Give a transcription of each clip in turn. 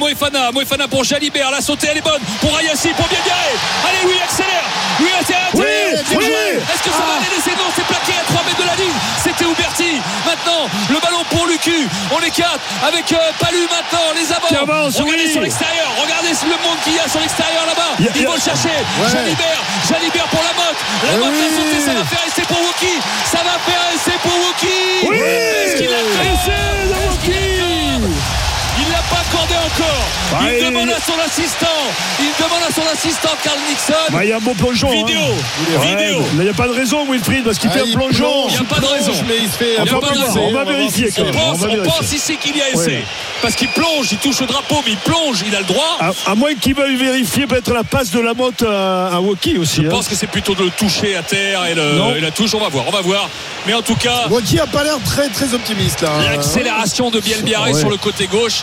Moefana pour Jalibert, la sautée elle est bonne pour Ayassi, pour bien garé. Allez, oui, accélère. Oui, est-ce que ça va aller laisser? Non, c'est plaqué à 3 mètres de la ligne. C'était Ouberti. Maintenant, le ballon pour Lucu. On est 4 avec Palu maintenant, les avants. Regardez sur l'extérieur. Regardez le monde qu'il y a sur l'extérieur là-bas. Ils vont le chercher. Jalibert pour la motte. La motte va sauter, ça va faire essai pour Woki. Ça va faire essai pour Woki. Oui, est-ce qu'il il l'a pas accordé encore. Il demande à son assistant Carl Nixon. Il y a un bon plongeon. Vidéo. Il n'y a pas de raison, Wilfried, parce qu'il fait un plongeon. Il n'y a pas de raison. Mais il se fait. On va vérifier quand même. On pense ici qu'il y a essai. Parce qu'il plonge, il touche au drapeau, mais il plonge, il a le droit. À moins qu'il veuille vérifier peut-être la passe de la motte à Woki aussi. Je pense que c'est plutôt de le toucher à terre et la touche. On va voir. Mais en tout cas, Woki n'a pas l'air très très optimiste là. L'accélération de Bielbiarré sur le côté gauche.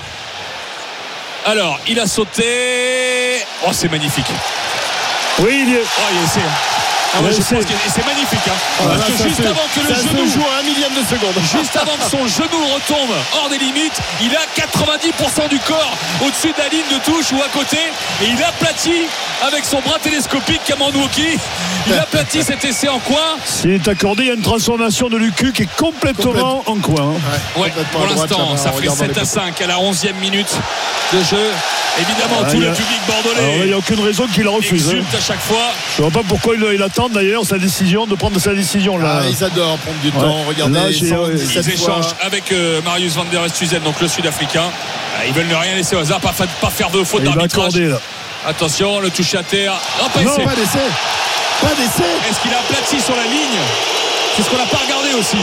Alors, il a sauté. Oh, c'est magnifique. Oui, il est. Oh, il est essai. Je pense que c'est magnifique. Parce que juste avant que le genou joue à 1 millième de seconde. Juste avant que son genou retombe hors des limites, il a 90% du corps au-dessus de la ligne de touche ou à côté, et il aplatit avec son bras télescopique Cameron Woki. Il aplatit cet essai en coin. S'il est accordé, il y a une transformation de Lucu qui est complètement en coin. Pour l'instant, ça fait 7-5 à la 11e minute de jeu. Évidemment, tout le public bordelais. Il n'y a aucune raison qu'il refuse. Exulte à chaque fois. Je ne vois pas pourquoi il attend d'ailleurs sa décision, de prendre sa décision là. Ils adorent prendre du temps. Regardez, ils échangent avec Marius van der Stuzen, donc le Sud-Africain. Ils veulent ne rien laisser au hasard, pas faire de faute d'arbitrage. Attention, le toucher à terre. Pas d'essai. Est-ce qu'il a aplati sur la ligne? C'est ce qu'on n'a pas regardé aussi.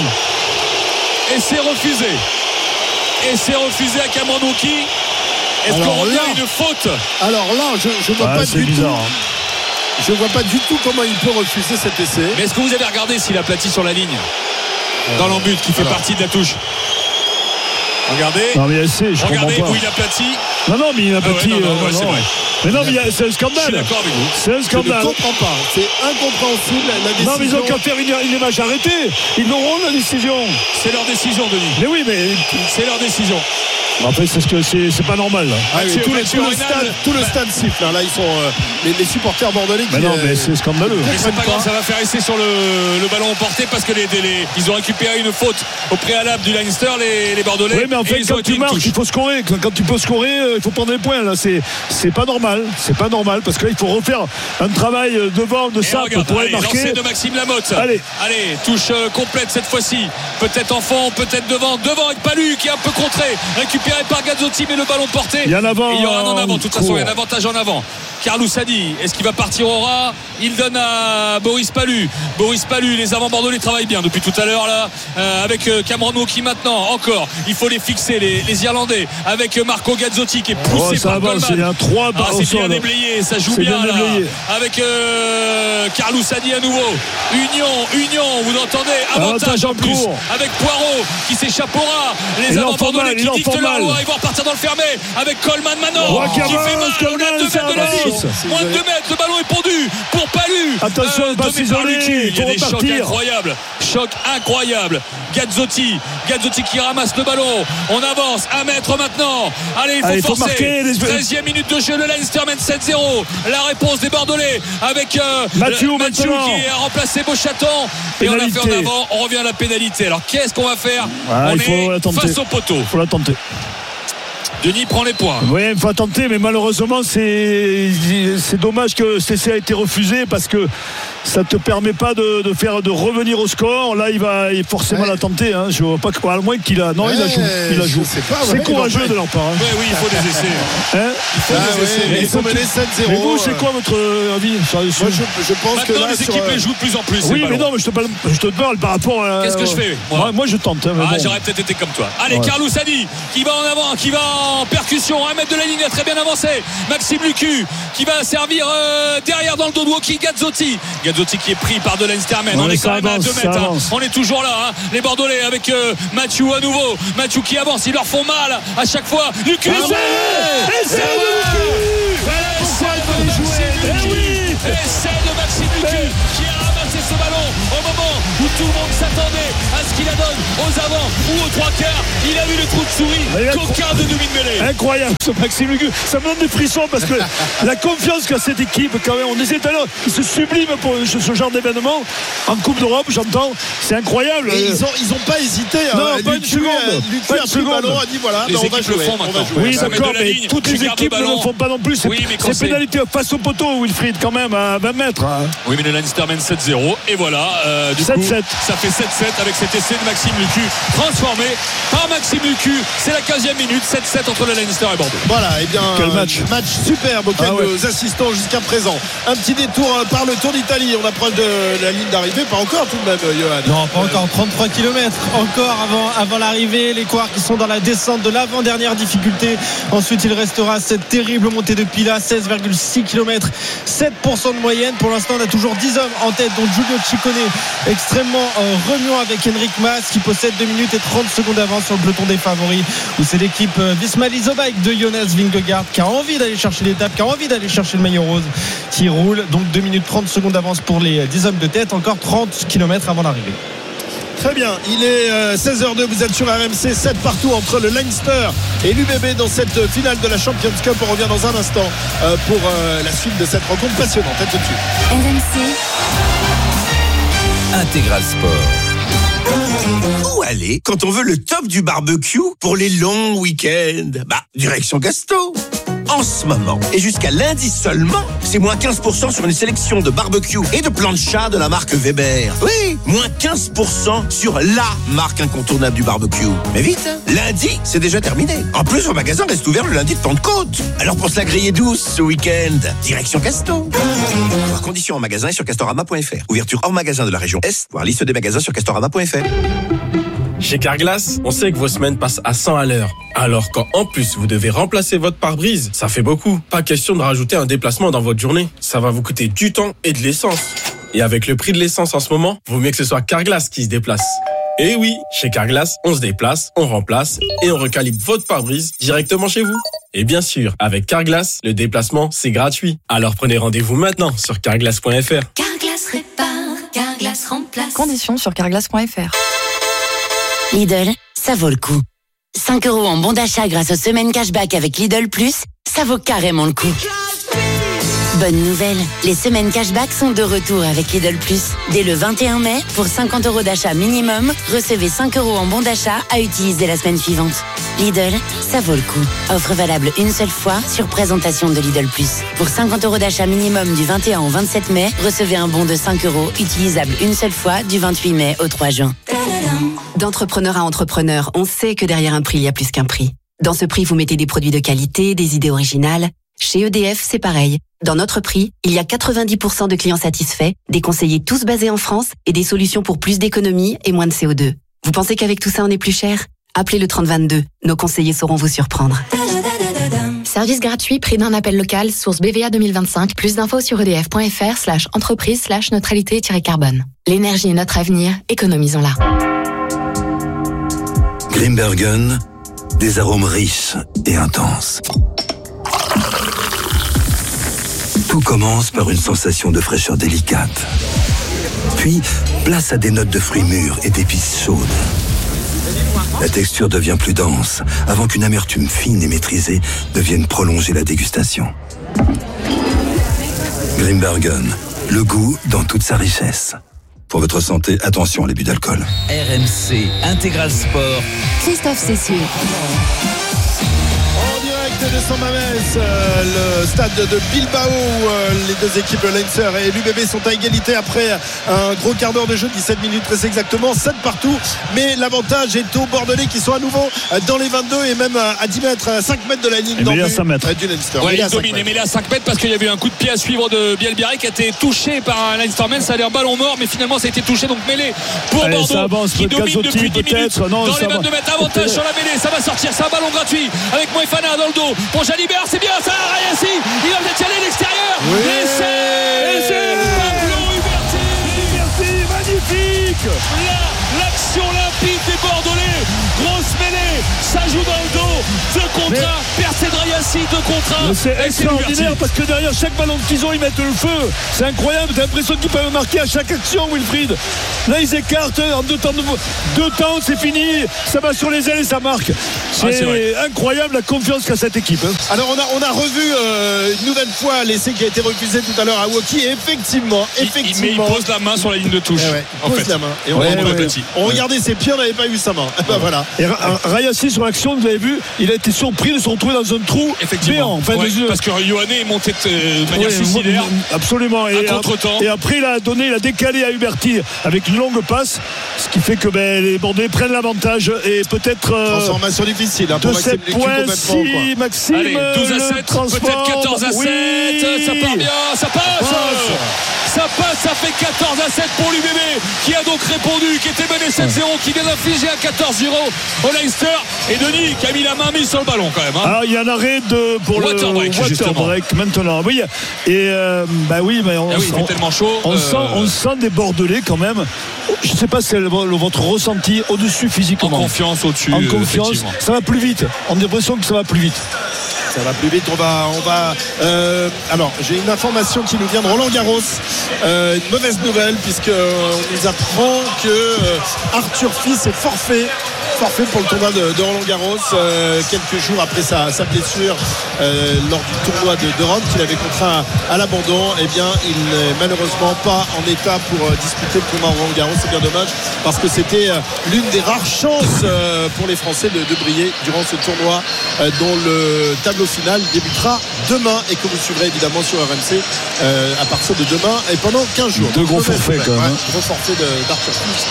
Et c'est refusé à Cameron Woki. Est-ce qu'on regarde une faute? Alors là, je vois pas du tout. Je vois pas du tout comment il peut refuser cet essai. Mais est-ce que vous avez regardé s'il a aplati sur la ligne dans l'embut qui fait partie de la touche? Regardez. Non, mais regardez où il aplatit. Non, mais il a aplati. C'est vrai. Mais non, mais c'est un scandale. Je suis d'accord avec vous. C'est un scandale. Je ne comprends pas. C'est incompréhensible la décision. Non, mais ils ont qu'à faire une image arrêtée. Ils l'auront la décision. C'est leur décision, Denis. Mais oui, mais c'est leur décision. Après, c'est pas normal. Tout le stade siffle. Là, ils sont les supporters bordelais. Mais non, mais c'est scandaleux. Mais c'est pas grave, ça va faire essai sur le ballon emporté parce que ils ont récupéré une faute au préalable du Leinster, les Bordelais. Oui, mais en fait, quand tu marques, il faut scorer. Quand tu peux scorer, il faut prendre des points. Là, c'est pas normal. C'est pas normal parce que là, il faut refaire un travail devant de simple pour aller marquer. Lancé de Maxime Lamotte. Allez, touche complète cette fois-ci. Peut-être en fond, peut-être devant avec Palu qui est un peu contré. Récupéré par Gazzotti, mais le ballon porté. Il y en a avant. Il y aura un en avant. De toute façon, il y a un avantage en avant. Carlou Sadi, est-ce qu'il va partir au ras? Il donne à Boris Palu. Les avants bordelais travaillent bien depuis tout à l'heure là, avec Cameron Woki maintenant. Encore, il faut les fixer les Irlandais avec Marco Gazzotti qui est poussé par Coleman. C'est un 3 c'est bien déblayé, ça joue bien là. Avec Carlou Sadi à nouveau. Union, vous entendez? Avantage en plus avec Poirot qui s'échappe au ras. Les avants bordelais qui dictent leur loi. Ils vont repartir dans le fermé avec Coleman maintenant qui fait mal. On est à 2 mètres de la ligne. Moins de 2 mètres, le ballon est pendu pour Palu. Attention, passe isolé. Il y a des chocs incroyables. Gazzotti qui ramasse le ballon. On avance 1 mètre maintenant. Allez, il faut forcer. 13e minute de jeu, le Leinster mène 7-0. La réponse des Bordelais avec Mathieu qui a remplacé Beauchaton. Et on a fait en avant. On revient à la pénalité. Alors qu'est-ce qu'on va faire? On est face au poteau. Il faut la tenter. Denis prend les points. Oui, il faut tenter, mais malheureusement, c'est dommage que cet essai a été refusé parce que ça ne te permet pas de revenir au score. Là, il va forcément la tenter. Je vois pas à moins qu'il a. Non, il la joue. C'est courageux de leur part. Oui, il faut des essais. Il faut mener 7-0. Mais vous, c'est quoi votre avis? Moi, je pense que là, les équipes les jouent de plus en plus. Oui, mais non, mais je te parle par rapport à. Qu'est-ce que je fais? Moi, je tente. J'aurais peut-être été comme toi. Allez, Carlou Sadi qui va en avant, qui va en percussion, 1 mètre de la ligne, a très bien avancé. Maxime Lucu qui va servir derrière dans le dos de Woki. Gazzotti qui est pris par de Leinstermen. On est quand même à 2 mètres. On est toujours là. Les Bordelais avec Mathieu à nouveau. Mathieu qui avance, ils leur font mal à chaque fois. Lucu, essai de Maxime Lucu qui a ramassé ce ballon au moment où tout le monde s'attendait jamais à ce qu'il adonne aux avant ou aux trois quarts. Il a vu le trou de souris qu'aucun de demi-mêlée. Incroyable ce Maxime Lucu, ça me donne des frissons parce que la confiance qu'a cette équipe quand même, on essaie tout à l'heure, ils se subliment pour ce genre d'événement en Coupe d'Europe, j'entends, c'est incroyable. Et ils ont pas hésité. Non, pas une seconde. Lucu a pris le ballon, a dit voilà, les on va équipes le jouer. font maintenant. Oui, d'accord, mais toutes les équipes ne le font pas non plus. C'est pénalité face au poteau, Wilfried, quand même, à 20 mètres. Oui, mais le Leinster mène 7-0. Et voilà, du 7-7. coup, ça fait 7-7 avec cet essai de Maxime Lucu, transformé par Maxime Lucu. C'est la 15e minute, 7-7 entre le Leinster et Bordeaux. Voilà, et bien, quel match superbe auquel nous assistons jusqu'à présent. Un petit détour par le Tour d'Italie. On approche de la ligne d'arrivée, pas encore tout de même, Johan. Non, pas encore, 33 km encore avant l'arrivée. Les coureurs qui sont dans la descente de l'avant-dernière difficulté. Ensuite, il restera cette terrible montée de Pila, 16,6 km, 7% de moyenne. Pour l'instant, on a toujours 10 hommes en tête, dont Giulio Ciccone, extrêmement remuant avec Henrik Mas, qui possède 2 minutes et 30 secondes d'avance sur le peloton des favoris, où c'est l'équipe Visma Leasebike de Jonas Vingegaard qui a envie d'aller chercher l'étape, qui a envie d'aller chercher le maillot rose, qui roule. Donc 2 minutes 30 secondes d'avance pour les 10 hommes de tête, encore 30 km avant l'arrivée. Très bien, il est 16h02, vous êtes sur RMC, 7 partout entre le Leinster et l'UBB dans cette finale de la Champions Cup. On revient dans un instant pour la suite de cette rencontre passionnante. À tout de suite. RMC Intégral Sport. Où aller quand on veut le top du barbecue pour les longs week-ends? Direction Gasto. En ce moment, et jusqu'à lundi seulement, c'est moins 15% sur une sélection de barbecue et de plancha de la marque Weber. Oui, moins 15% sur la marque incontournable du barbecue. Mais vite, hein, lundi, c'est déjà terminé. En plus, vos magasins restent ouverts le lundi de Pentecôte. Alors pour se la griller douce ce week-end, direction Casto. Voir conditions en magasin et sur castorama.fr. Ouverture hors magasin de la région Est, voir liste des magasins sur castorama.fr. Chez Carglass, on sait que vos semaines passent à 100 à l'heure. Alors quand en plus vous devez remplacer votre pare-brise, ça fait beaucoup. Pas question de rajouter un déplacement dans votre journée. Ça va vous coûter du temps et de l'essence. Et avec le prix de l'essence en ce moment, vaut mieux que ce soit Carglass qui se déplace. Et oui, chez Carglass, on se déplace, on remplace et on recalibre votre pare-brise directement chez vous. Et bien sûr, avec Carglass, le déplacement, c'est gratuit. Alors prenez rendez-vous maintenant sur carglass.fr. Carglass répare, Carglass remplace. Conditions sur carglass.fr. Lidl, ça vaut le coup. 5 € en bon d'achat grâce aux semaines cashback avec Lidl Plus, ça vaut carrément le coup. Bonne nouvelle, les semaines cashback sont de retour avec Lidl Plus. Dès le 21 mai, pour 50 € d'achat minimum, recevez 5 € en bon d'achat à utiliser la semaine suivante. Lidl, ça vaut le coup. Offre valable une seule fois sur présentation de Lidl Plus. Pour 50 € d'achat minimum du 21 au 27 mai, recevez un bon de 5 € utilisable une seule fois du 28 mai au 3 juin. D'entrepreneur à entrepreneur, on sait que derrière un prix, il y a plus qu'un prix. Dans ce prix, vous mettez des produits de qualité, des idées originales. Chez EDF, c'est pareil. Dans notre prix, il y a 90% de clients satisfaits, des conseillers tous basés en France et des solutions pour plus d'économie et moins de CO2. Vous pensez qu'avec tout ça, on est plus cher ? Appelez le 3022. Nos conseillers sauront vous surprendre. Service gratuit, prix d'un appel local, source BVA 2025. Plus d'infos sur edf.fr/entreprise/neutralité-carbone. L'énergie est notre avenir, économisons-la. Grimbergen, des arômes riches et intenses. Tout commence par une sensation de fraîcheur délicate. Puis, place à des notes de fruits mûrs et d'épices chaudes. La texture devient plus dense, avant qu'une amertume fine et maîtrisée ne vienne prolonger la dégustation. Grimbergen, le goût dans toute sa richesse. Pour votre santé, attention à l'abus d'alcool. RMC Intégral Sport. Christophe Cessieux. De San Mamés, le stade de Bilbao, les deux équipes Leinster et l'UBB sont à égalité après un gros quart d'heure de jeu, 17 minutes très exactement, 7 partout, mais l'avantage est aux Bordelais qui sont à nouveau dans les 22 et même à 10 mètres, à 5 mètres de la ligne du Leinster. Ouais, il domine, mais là à 5 mètres parce qu'il y avait un coup de pied à suivre de Bielbiaré qui a été touché par un Leinsterman. Ça a l'air ballon mort, mais finalement ça a été touché, donc mêlée pour Bordeaux qui domine depuis 10 minutes dans les 22 mètres, avantage sur la mêlée, ça va sortir, c'est un ballon gratuit avec Moefana dans le dos pour Jalibert, c'est bien ça, Rayassi, il va peut-être y aller à l'extérieur. L'essai Pablo Huberti, magnifique. L'action limpide des Bordelais, grosse mêlée, ça joue dans le dos, 2 contre 1, percé de Rayassi. Rayassi 2 contre 1. C'est extraordinaire parce que derrière chaque ballon qu'ils ont, ils mettent le feu. C'est incroyable. T'as l'impression qu'ils peuvent marquer à chaque action, Wilfried. Là, ils écartent en 2 temps. 2 temps, c'est fini. Ça va sur les ailes et ça marque. C'est incroyable la confiance qu'a cette équipe. Alors, on a revu une nouvelle fois l'essai qui a été refusé tout à l'heure à Woki. Et effectivement. Mais il pose la main sur la ligne de touche. Il pose la main. Et on regardait ses pieds, on n'avait pas vu sa main. Voilà. Et Rayassi sur l'action, vous avez vu, il a été surpris de se retrouver dans un trou béant. Parce que Yohanné est monté de manière suicidaire. Absolument. Et après, il a décalé à Huberty avec une longue passe, ce qui fait que les Bordelais prennent l'avantage et peut-être. Transformation difficile de 7 points. Si Maxime. Allez, 12 à 7, peut-être 14 à 7. Oui. Ça part bien, ça passe. Ça passe, ça fait 14 à 7 pour l'UBB qui a donc répondu, qui était mené 7-0, qui vient d'infliger à 14-0 au Leinster. Et Denis qui a mis la main mise sur le ballon quand même. Alors il y a un arrêt pour water break maintenant. Oui. Et il fait tellement chaud. On sent des Bordelais quand même. Je ne sais pas si c'est votre ressenti au-dessus physiquement. En confiance au-dessus. En confiance, ça va plus vite. On a l'impression que ça va plus vite. Ça va plus vite, on va alors j'ai une information qui nous vient de Roland Garros, une mauvaise nouvelle puisqu'on nous apprend que Arthur Fils est forfait pour le tournoi de Roland Garros quelques jours après sa blessure lors du tournoi de Rome qu'il avait contraint à l'abandon. Eh bien il n'est malheureusement pas en état pour disputer le tournoi Roland Garros. C'est bien dommage parce que c'était l'une des rares chances pour les Français de briller durant ce tournoi dont le tableau final débutera demain et que vous suivrez évidemment sur RMC à partir de demain et pendant 15 jours. Deux gros forfaits quand même. Gros forfait d'Arthur Fils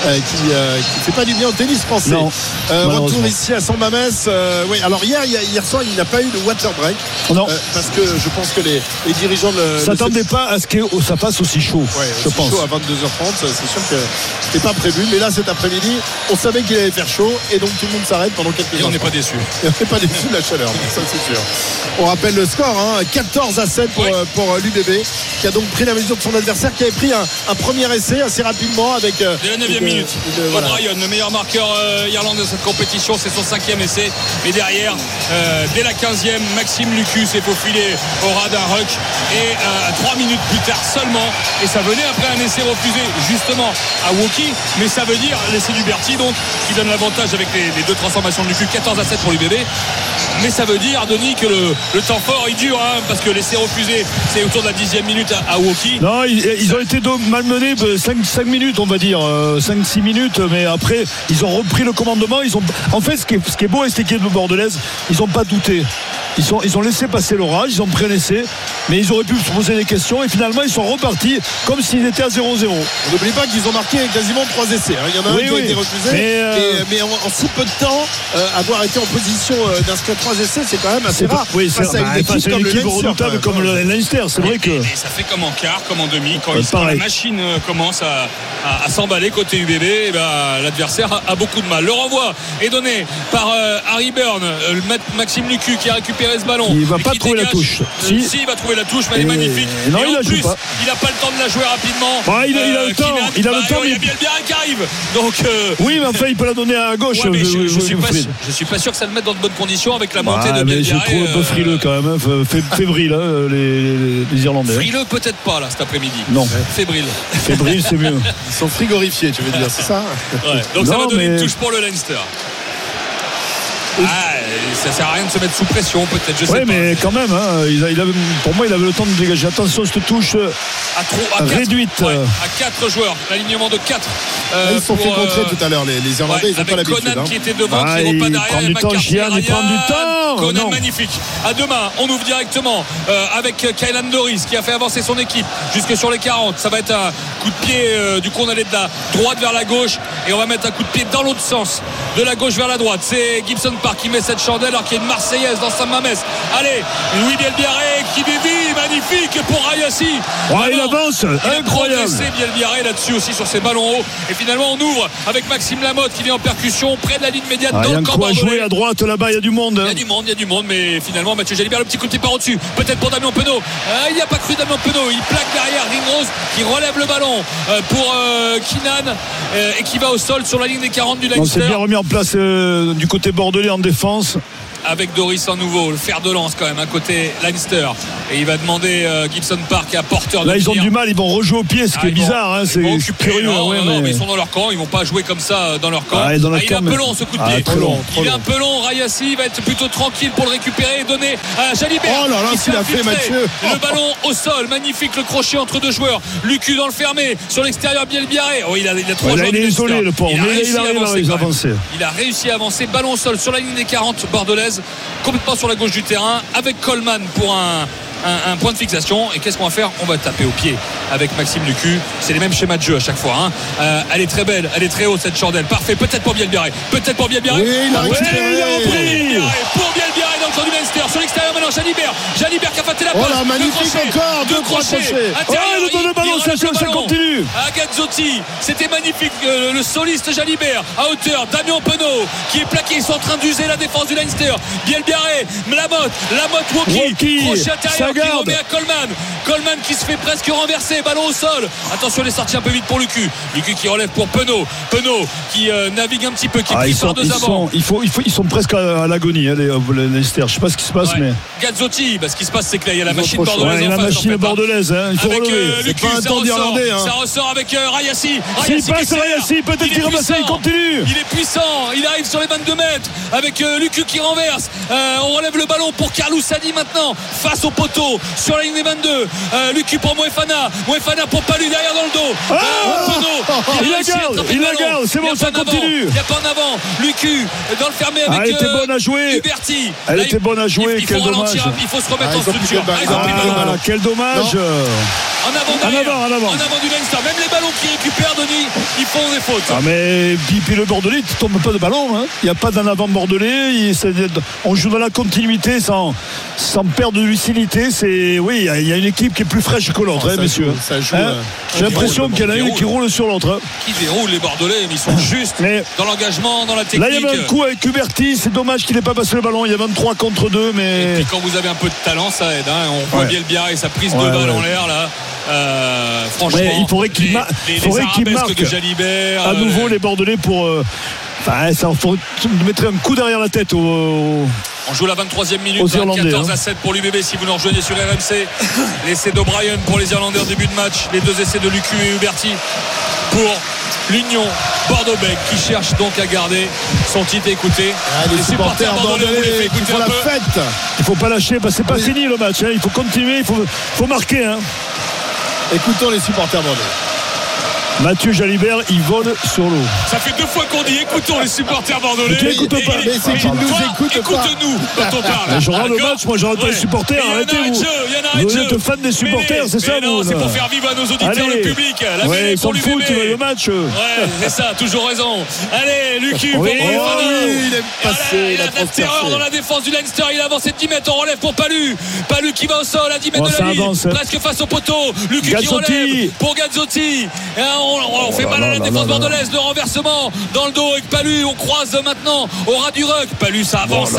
qui fait pas du bien au tennis français. Retour ici à San Mamés. Oui, alors hier soir il n'a pas eu de water break. Parce que je pense que les dirigeants ne s'attendaient pas à ce que ça passe aussi chaud. Je pense. Chaud à 22h30, c'est sûr que c'était pas prévu. Mais là cet après-midi, on savait qu'il allait faire chaud et donc tout le monde s'arrête pendant quelques heures. Et on n'est pas déçus. On n'est pas déçus de la chaleur, ça c'est sûr. On rappelle le score, 14 à 7 pour l'UBB qui a donc pris la mesure de son adversaire qui avait pris un premier essai assez rapidement avec. Dès la 9e minute. O'Brien, le meilleur marqueur irlandais de cette compétition, c'est son 5e essai. Mais derrière, dès la 15e, Maxime Lucu s'est faufilé au ras d'un ruck. Et 3 minutes plus tard seulement, et ça venait après un essai refusé justement à Woki, mais ça veut dire l'essai d'Huberty donc qui donne l'avantage avec les deux transformations de Lucu, 14 à 7 pour l'UBB. Mais ça veut dire, Denis, que le temps fort il dure parce que l'essai refusé c'est autour de la 10e minute à Woki. Non, ils ont été malmenés 5 minutes on va dire, 5-6 minutes, mais après ils ont repris le commandement. En fait ce qui est beau avec cette équipe bordelaise, ils n'ont pas douté. Ils ont laissé passer l'orage, ils ont pris un essai, mais ils auraient pu se poser des questions et finalement ils sont repartis comme s'ils étaient à 0-0. On n'oublie pas qu'ils ont marqué quasiment 3 essais. Il y en a un qui a été refusé, mais en si peu de temps, avoir été en position d'inscrire 3 essais, c'est quand même assez rare. Oui, c'est une équipe redoutable comme le Leinster. C'est vrai que. Et ça fait comme en quart, comme en demi, quand la machine commence à s'emballer côté UBB, l'adversaire a beaucoup de mal. Le renvoi est donné par Harry Byrne, Maxime Lucu qui a récupéré ce ballon. Il va pas trouver la touche. Si, il va trouver la touche, mais elle est magnifique. Non, et il en plus, pas. il n'a pas le temps de la jouer rapidement. Il a le temps. Il y a Bielbiarré qui arrive. Donc, oui, mais enfin, il peut la donner à gauche. Ouais, mais je suis pas sûr que ça le mette dans de bonnes conditions avec la montée de Bielbiarré. Je trouve un peu frileux quand même. Fébrile, les Irlandais. Frileux, peut-être pas là cet après-midi. Non. Fébrile, c'est mieux. Ils sont frigorifiés, tu veux dire, c'est ça? Donc ça va donner une touche pour le Leinster. Ça sert à rien de se mettre sous pression, peut-être, je sais pas. Oui, mais quand même, pour moi, il avait le temps de dégager. Attention, cette touche réduite. À 4 joueurs, l'alignement de 4. Ils se sont fait contrer tout à l'heure, les Irlandais, ils n'ont pas l'habitude. Conan qui était devant, qui repart derrière. Il prend du temps. Conan magnifique. À demain, on ouvre directement avec Kylan Doris qui a fait avancer son équipe jusque sur les 40. Ça va être un coup de pied. Du coup, on allait de la droite vers la gauche et on va mettre un coup de pied dans l'autre sens, de la gauche vers la droite. C'est Gibson Park qui met cette chandelle alors qu'il y a une Marseillaise dans San Mamés. Allez, Louis Bielbiaré qui dévie, magnifique pour Rayassi. Il avance, il incroyable. Il a Bielbiaré là-dessus aussi sur ses ballons hauts. Et finalement, on ouvre avec Maxime Lamotte qui vient en percussion près de la ligne médiane dans le camp bordelais. Il y a jouer à droite là-bas, il y a du monde. Il y a du monde, mais finalement Mathieu Jalibert, le petit coup de pied par au-dessus, peut-être pour Damien Penaud. Il n'y a pas cru Damien Penaud, il plaque derrière Ringrose qui relève le ballon pour Keenan et qui va au sol sur la ligne des 40 du Leinster. C'est bien remis en place du côté bordelais en défense. avec Doris en nouveau, le fer de lance quand même, côté Leinster. Et il va demander Gibson Park à Porter de là, ils ont finir. du mal, ils vont rejouer au pied, ce qui est bizarre. Hein, c'est curieux. Non, mais ils sont dans leur camp, ils vont pas jouer comme ça dans leur camp. Il est un peu long ce coup de pied. Il est un peu long. Rayassi va être plutôt tranquille pour le récupérer et donner à Jalibert. Oh là là, qui s'il a fait Mathieu. Le ballon au sol, magnifique le crochet entre deux joueurs. Lucu dans le fermé, sur l'extérieur Bielbiaré. Oh, il a trois joueurs. Il est isolé le pauvre, mais il arrive à avancer. Il a réussi à avancer. Ballon au sol sur la ligne des 40 bordelaise, complètement sur la gauche du terrain, avec Coleman pour un point de fixation. Et qu'est-ce qu'on va faire? On va taper au pied avec Maxime Lucu. C'est les mêmes schémas de jeu à chaque fois. Elle est très belle, elle est très haute cette chandelle. Parfait, peut-être pour Bielbiaré. Oui, il a récupéré. Pour Bielbiaré dans le camp du Leinster. Sur l'extérieur maintenant, Jalibert qui a faté la passe. Oh là, magnifique encore, deux crochets. Le ballon, ça continue. À Gazzotti, c'était magnifique. Le soliste Jalibert à hauteur. Damien Penaud qui est plaqué. Ils sont en train d'user la défense du Leinster. Bielbiaré, Lamotte, Woki. Crochet intérieur qui remet à Coleman qui se fait presque renverser. Ballon au sol. Attention, il est sorti un peu vite pour Lucu qui relève pour Penaud qui navigue un petit peu, qui est pris par deux avant. Ils sont presque à l'agonie, les Leinster. Je sais pas ce qui se passe, mais Gazzotti, ce qui se passe, c'est qu'il y a la machine bordelaise. Il y a la machine bordelaise, il faut relever. Lucu, ça ressort avec Rayassi. S'il passe Rayassi, peut-être qu'il repasse, il continue. Il est puissant, il arrive sur les 22 mètres avec Lucu qui renverse. On relève le ballon pour Carlou Sadi maintenant face au poteau sur la ligne des 22. Lucu pour Moefana pour Palu derrière dans le dos. Il la garde, c'est bon, ça continue. Il n'y a pas en avant. Lucu dans le fermé avec elle était bonne à jouer. Huberti. Elle était bonne à jouer, quel dommage. Il faut se remettre en structure. Quel dommage. En avant du Leinster. Même les ballons qui récupèrent, Denis, ils font des fautes. Mais puis le Bordelais, il ne tombe pas de ballon. Il n'y a pas d'en avant Bordelais. On joue dans la continuité sans perdre de lucidité. Oui, il y a une équipe qui est plus fraîche que l'autre, messieurs. J'ai l'impression qu'il y en a une qui roule sur l'autre. Qui déroule les Bordelais, mais ils sont juste dans l'engagement, dans la technique. Là, il y avait un coup avec Huberti. C'est dommage qu'il n'ait pas passé le ballon. Il y a 23 contre 2. Mais... Et puis quand vous avez un peu de talent, ça aide. On voit Bielbiaré et sa prise de balle en l'air là. Franchement, il faudrait qu'il marque de Jalibert, à nouveau les Bordelais pour ça mettrait un coup derrière la tête On joue la 23e minute, 14-7 pour l'UBB si vous nous rejoignez sur RMC. L'essai d'O'Brien pour les Irlandais en début de match, les deux essais de Lucu et Huberti pour l'Union Bordeaux-Bègles qui cherche donc à garder son titre. Écoutez, les supporters bordelais qui font la fête. Il faut pas lâcher, c'est pas fini le match, il faut continuer, il faut marquer. Écoutons les supporters bordelais. Mathieu Jalibert, il vole sur l'eau. Ça fait 2 fois qu'on dit écoutons les supporters bordelais. Tu n'écoutes pas. Mais c'est qu'ils nous écoutent pas. Écoute-nous quand on parle. Je regarde le match, moi j'arrête pas les supporters. Arrêtez-vous. Vous êtes fan des supporters, c'est ça vous? C'est pour faire vivre à nos auditeurs le public. Ils s'en foutent le match. Ouais, c'est ça, toujours raison. Allez, Lucu. Il est passé. La terreur dans la défense du Leinster. Il avance 10 mètres. On relève pour Palu qui va au sol à 10 mètres de la ligne. Presque face au poteau. Lucu qui relève pour Gazzotti. On fait mal à la défense bordelaise. Le renversement dans le dos avec Palu. On croise maintenant au ras du ruck. Palu, ça avance.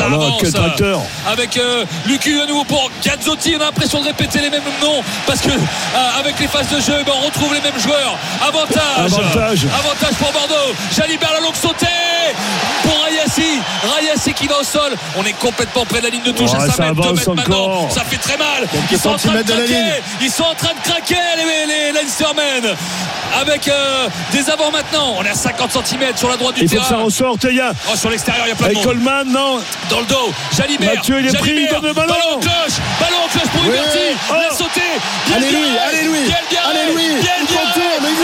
Avec Lucu à nouveau pour Gazzotti. On a l'impression de répéter les mêmes noms parce que avec les phases de jeu, on retrouve les mêmes joueurs. Avantage pour Bordeaux. Jalibert la longue sautée pour Rayassi qui va au sol. On est complètement près de la ligne de touche. À 5 mètres, 2 mètres maintenant. Ça fait très mal. Ils sont en train de craquer les Leinstermen avec des avants maintenant. On est à 50 cm sur la droite du terrain. Il faut que ça ressorte. Sur l'extérieur, il y a plein de monde. Coleman, non. Dans le dos. Jalibert. Mathieu, il est pris, il donne le ballon. Ballon en cloche pour Huberti. Il a sauté. Allez lui. Il contourne, mais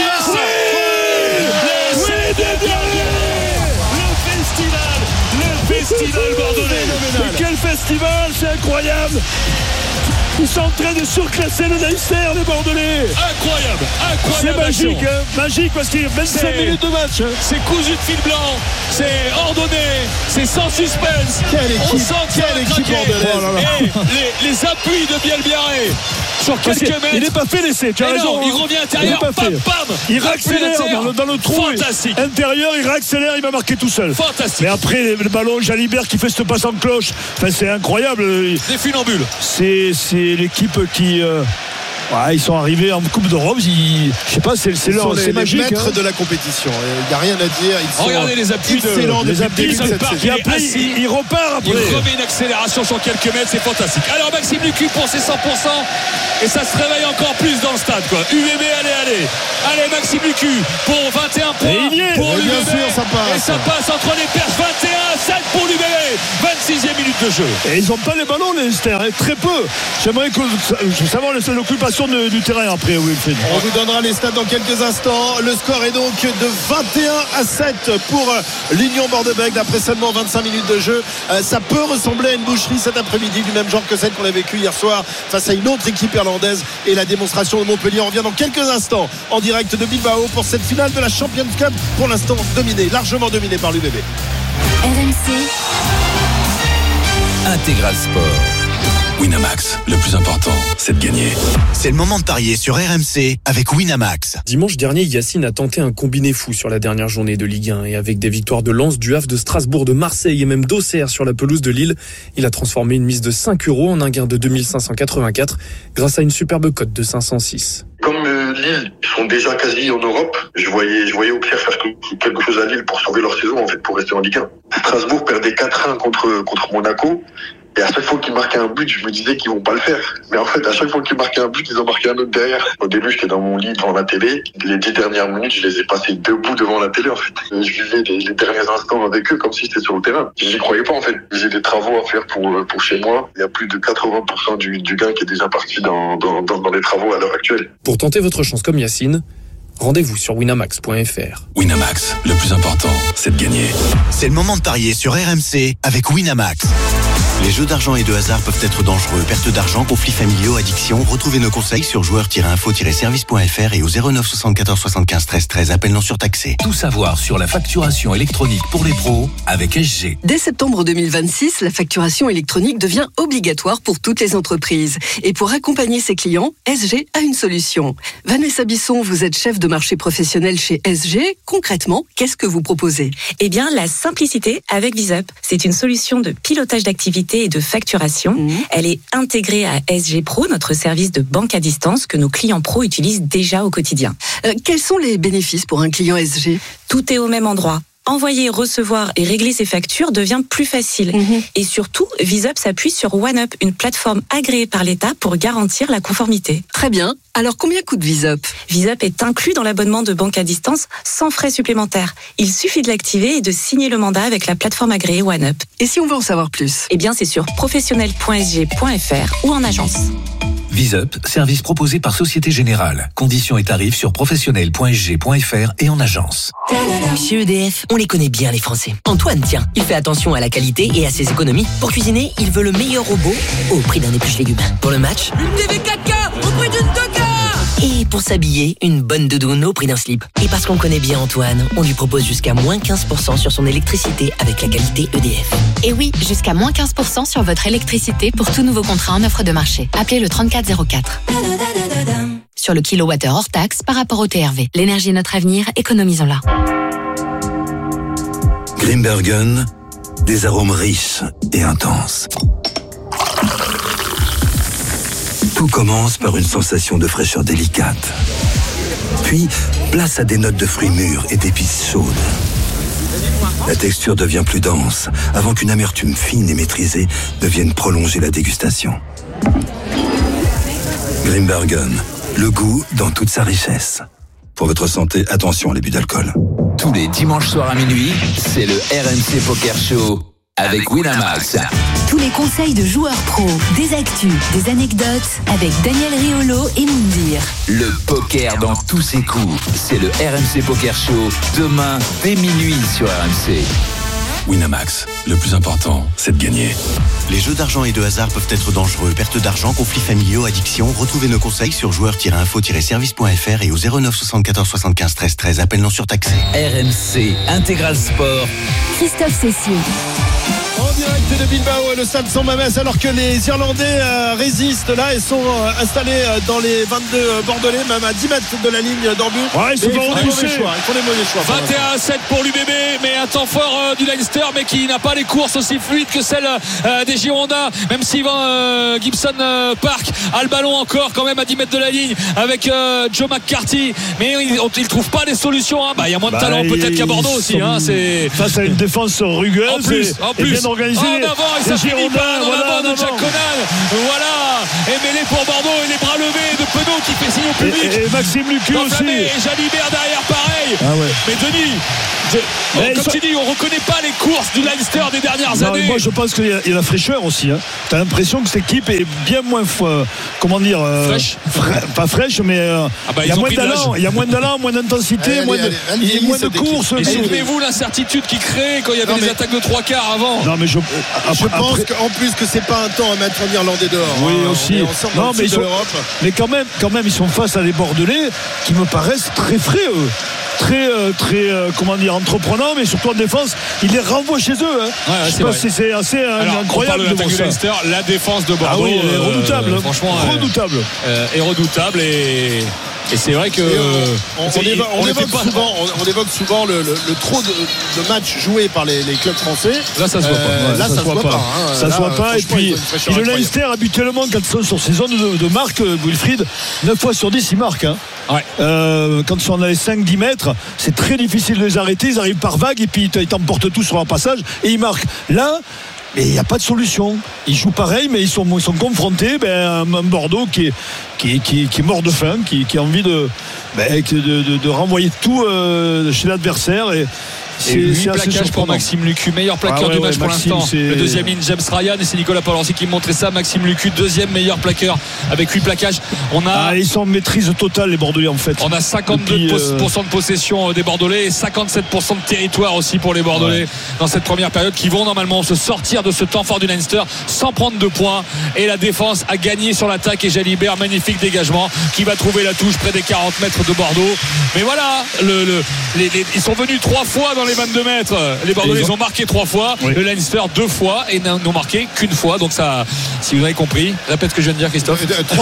le festival bordelais. Mais quel festival, c'est incroyable. Ils sont en train de surclasser le Leinster, les Bordelais. Incroyable. C'est magique, magique parce qu'il y a 25 minutes de match. C'est cousu de fil blanc, c'est ordonné, c'est sans suspense. On sent quelle équipe bordelaise. Et les appuis de Bielbiaré sur quelques mètres. Il n'est pas fait l'essai, tu as raison. Il revient intérieur, il réaccélère dans le trou intérieur, il réaccélère, il va marquer tout seul. Fantastique. Mais après, le ballon, Jalibert qui fait cette passe en cloche, c'est incroyable. Des funambules. C'est l'équipe qui Ouais, ils sont arrivés en Coupe d'Europe. Je sais pas, c'est magique. Les maîtres de la compétition. Il n'y a rien à dire. Ils sont regardez les appuis excellents les appuis, de cette saison. Après, il repart après. Il remet une accélération sur quelques mètres, c'est fantastique. Alors Maxime Lucu pour ses 100%, et ça se réveille encore plus dans le stade, quoi. UVB, allez Maxime Lucu pour 21 points pour l'UVB. Bien sûr, ça passe. Et ça passe entre les perches, 21-7 pour l'UVB, 26e minute de jeu. Et ils n'ont pas les ballons, les Leinster, très peu. J'aimerais savoir l'occupation du terrain après, Wilfried. On vous donnera les stats dans quelques instants. Le score est donc de 21-7 pour l'Union Bordeaux-Bègles d'après seulement 25 minutes de jeu. Ça peut ressembler à une boucherie cet après-midi, du même genre que celle qu'on a vécue hier soir face à une autre équipe irlandaise, et la démonstration de Montpellier. On revient dans quelques instants en direct de Bilbao pour cette finale de la Champions Cup, pour l'instant largement dominée par l'UBB. RMC Intégral Sport. Winamax, le plus important, c'est de gagner. C'est le moment de parier sur RMC avec Winamax. Dimanche dernier, Yacine a tenté un combiné fou sur la dernière journée de Ligue 1, et avec des victoires de Lens, du Havre, de Strasbourg, de Marseille et même d'Auxerre sur la pelouse de Lille, il a transformé une mise de 5 € en un gain de 2584 grâce à une superbe cote de 506. Comme Lille, ils sont déjà quasi en Europe, je voyais Auxerre faire quelque chose à Lille pour sauver leur saison, en fait, pour rester en Ligue 1. Strasbourg perdait 4-1 contre Monaco. Et à chaque fois qu'ils marquaient un but, je me disais qu'ils vont pas le faire. Mais en fait, à chaque fois qu'ils marquaient un but, ils ont marqué un autre derrière. Au début, j'étais dans mon lit devant la télé. Les 10 dernières minutes, je les ai passées debout devant la télé, en fait. Je vivais les derniers instants avec eux comme si j'étais sur le terrain. J'y croyais pas, en fait. J'ai des travaux à faire pour chez moi. Il y a plus de 80% du gain qui est déjà parti dans les travaux à l'heure actuelle. Pour tenter votre chance comme Yacine, rendez-vous sur winamax.fr. Winamax, le plus important, c'est de gagner. C'est le moment de parier sur RMC avec Winamax. Les jeux d'argent et de hasard peuvent être dangereux. Perte d'argent, conflits familiaux, addiction. Retrouvez nos conseils sur joueurs-info-service.fr et au 09 74 75 13 13. Appel non surtaxé. Tout savoir sur la facturation électronique pour les pros avec SG. Dès septembre 2026, la facturation électronique devient obligatoire pour toutes les entreprises. Et pour accompagner ses clients, SG a une solution. Vanessa Bisson, vous êtes chef de marché professionnel chez SG. Concrètement, qu'est-ce que vous proposez ? Eh bien, la simplicité avec VisUp. C'est une solution de pilotage d'activité et de facturation. Elle est intégrée à SG Pro, notre service de banque à distance que nos clients pros utilisent déjà au quotidien. Quels sont les bénéfices pour un client SG ? Tout est au même endroit. Envoyer, recevoir et régler ses factures devient plus facile. Et surtout, VisUp s'appuie sur OneUp, une plateforme agréée par l'État pour garantir la conformité. Très bien. Alors, combien coûte VisUp ? VisUp est inclus dans l'abonnement de banque à distance sans frais supplémentaires. Il suffit de l'activer et de signer le mandat avec la plateforme agréée OneUp. Et si on veut en savoir plus ? Eh bien, c'est sur professionnel.sg.fr ou en agence. VisUp, service proposé par Société Générale. Conditions et tarifs sur professionnel.sg.fr et en agence. Chez EDF, on les connaît bien les Français. Antoine, tiens, il fait attention à la qualité et à ses économies. Pour cuisiner, il veut le meilleur robot au prix d'un épluche légumes. Pour le match, une TV 4K au prix d'une 2K. Et pour s'habiller, une bonne doudoune au prix d'un slip. Et parce qu'on connaît bien Antoine, on lui propose jusqu'à moins 15% sur son électricité avec la qualité EDF. Et oui, jusqu'à moins 15% sur votre électricité pour tout nouveau contrat en offre de marché. Appelez le 3404. Sur le kilowattheure hors taxe par rapport au TRV. L'énergie est notre avenir, économisons-la. Grimbergen, des arômes riches et intenses. Tout commence par une sensation de fraîcheur délicate. Puis, place à des notes de fruits mûrs et d'épices chaudes. La texture devient plus dense, avant qu'une amertume fine et maîtrisée ne vienne prolonger la dégustation. Grimbergen, le goût dans toute sa richesse. Pour votre santé, attention à l'abus d'alcool. Tous les dimanches soirs à minuit, c'est le RMC Poker Show avec Winamax. Tous les conseils de joueurs pros, des actus, des anecdotes avec Daniel Riolo et Moundir. Le poker dans tous ses coups, c'est le RMC Poker Show demain dès minuit sur RMC. Winamax, le plus important, c'est de gagner. Les jeux d'argent et de hasard peuvent être dangereux. Perte d'argent, conflits familiaux, addiction. Retrouvez nos conseils sur joueurs-info-service.fr et au 09 74 75 13 13. Appel non surtaxé. RMC Intégral Sport. Christophe Cessieux. En direct de Bilbao et le stade San Mamés, alors que les Irlandais résistent là et sont installés dans les 22 Bordelais, même à 10 mètres de la ligne d'en but. Ouais, ils font des mauvais choix. 21-7 pour l'UBB, mais un temps fort du Leinster, mais qui n'a pas les courses aussi fluides que celles des Girondins, même si Gibson Park a le ballon encore quand même à 10 mètres de la ligne avec Joe McCarthy, mais il ne trouve pas les solutions. Il y a moins de talent peut-être qu'à Bordeaux aussi. Face à une défense rugueuse en plus. bien organisée. En avant, et ça finit pas dans la bande de Jack Conan. Voilà, et mêlé pour Bordeaux, et les bras levés de Penaud qui fait signe au public. Et Maxime Lucu aussi. Et Jalibert derrière, pareil. Mais Denis, comme tu dis, on reconnaît pas les courses du Leinster des dernières années. Moi, je pense qu'il y a la fraîcheur aussi. T'as l'impression que cette équipe est bien moins, fraîche. Pas fraîche, mais il y a moins d'allant. Il y a moins d'allant, moins d'intensité, moins de courses. Et souvenez-vous l'incertitude qui crée quand il y avait des attaques de 3 quarts avant. Non, mais je pense qu'en plus que c'est pas un temps à mettre un Irlandais dehors. Oui, aussi. Non, mais quand même, ils sont face à des Bordelais qui me paraissent très frais, eux. Très entreprenants, mais surtout en défense, ils les renvoient chez eux. C'est assez incroyable de voir ça. Leinster, la défense de Bordeaux, elle est redoutable. Franchement, redoutable. Et redoutable et c'est vrai que on évoque souvent le trop de matchs joués par les clubs français. Là, ça se voit pas. Là, ça se voit pas. Ça se voit pas. Et puis le Leinster, habituellement, quand ils sont sur ces zones de marque, Wilfried, 9 fois sur 10 ils marquent. Quand ils sont dans les 5-10 mètres, c'est très difficile de les arrêter. Ils arrivent par vague et puis ils t'emportent tout sur leur passage et ils marquent. Là, mais il n'y a pas de solution. Ils jouent pareil, mais ils sont confrontés à un Bordeaux qui est mort de faim, qui a envie de renvoyer tout chez l'adversaire. C'est 8 plaquages pour Maxime Lucu, meilleur plaqueur du match pour l'instant. Le deuxième ligne, James Ryan, et c'est Nicolas Paul-Rossi qui me montrait ça. Maxime Lucu, deuxième meilleur plaqueur avec 8 plaquages. Ils sont en maîtrise totale, les Bordelais, en fait. On a 52% de possession des Bordelais et 57% de territoire aussi pour les Bordelais dans cette première période, qui vont normalement se sortir de ce temps fort du Leinster sans prendre de points. Et la défense a gagné sur l'attaque, et Jalibert, magnifique dégagement, qui va trouver la touche près des 40 mètres de Bordeaux. Mais voilà, ils sont venus 3 fois dans les 22 mètres. Les Bordelais ils ont marqué 3 fois, le Leinster 2 fois et n'ont marqué qu'une fois. Donc ça, si vous avez compris, répète ce que je viens de dire, Christophe.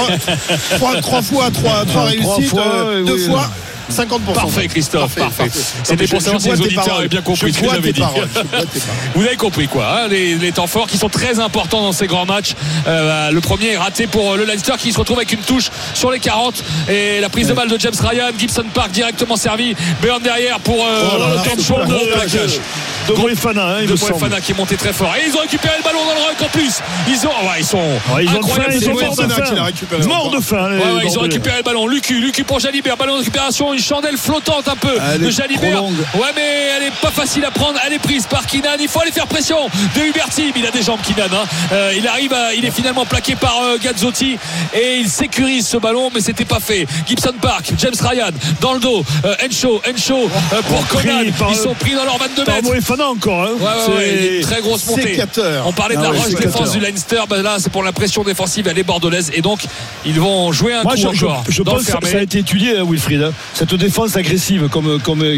3 fois, 3 réussites, 2 fois 50%. Parfait, Christophe, parfait. C'était pour savoir si les auditeurs avaient bien compris ce que j'avais dit. Vous avez compris quoi, les temps forts qui sont très importants dans ces grands matchs. Le premier est raté pour le Leinster, qui se retrouve avec une touche sur les 40, et la prise de balle de James Ryan. Gibson Park directement servi, Béon derrière pour le temps de chaud de plaquage de Moefana, qui est monté très fort, et ils ont récupéré le ballon dans le ruck en plus. Ils sont incroyables, morts de faim. Ils ont récupéré le ballon. Lucu pour Jalibert, ballon de récupération, une chandelle flottante un peu de Jalibert. Mais elle est pas facile à prendre. Elle est prise par Keenan. Il faut aller faire pression de Huberty. Il a des jambes, Keenan. Il est finalement plaqué par Gazzotti, et il sécurise ce ballon, mais c'était pas fait. Gibson Park, James Ryan dans le dos. Henshaw pour Conan. Ils sont pris dans leurs 22 mètres. Encore. Très grosse montée. On parlait de la roche défense du Leinster. Là, c'est pour la pression défensive. Elle est bordelaise, et donc ils vont jouer un coup encore. Je pense que ça a été étudié, Wilfried. Cette défense agressive, comme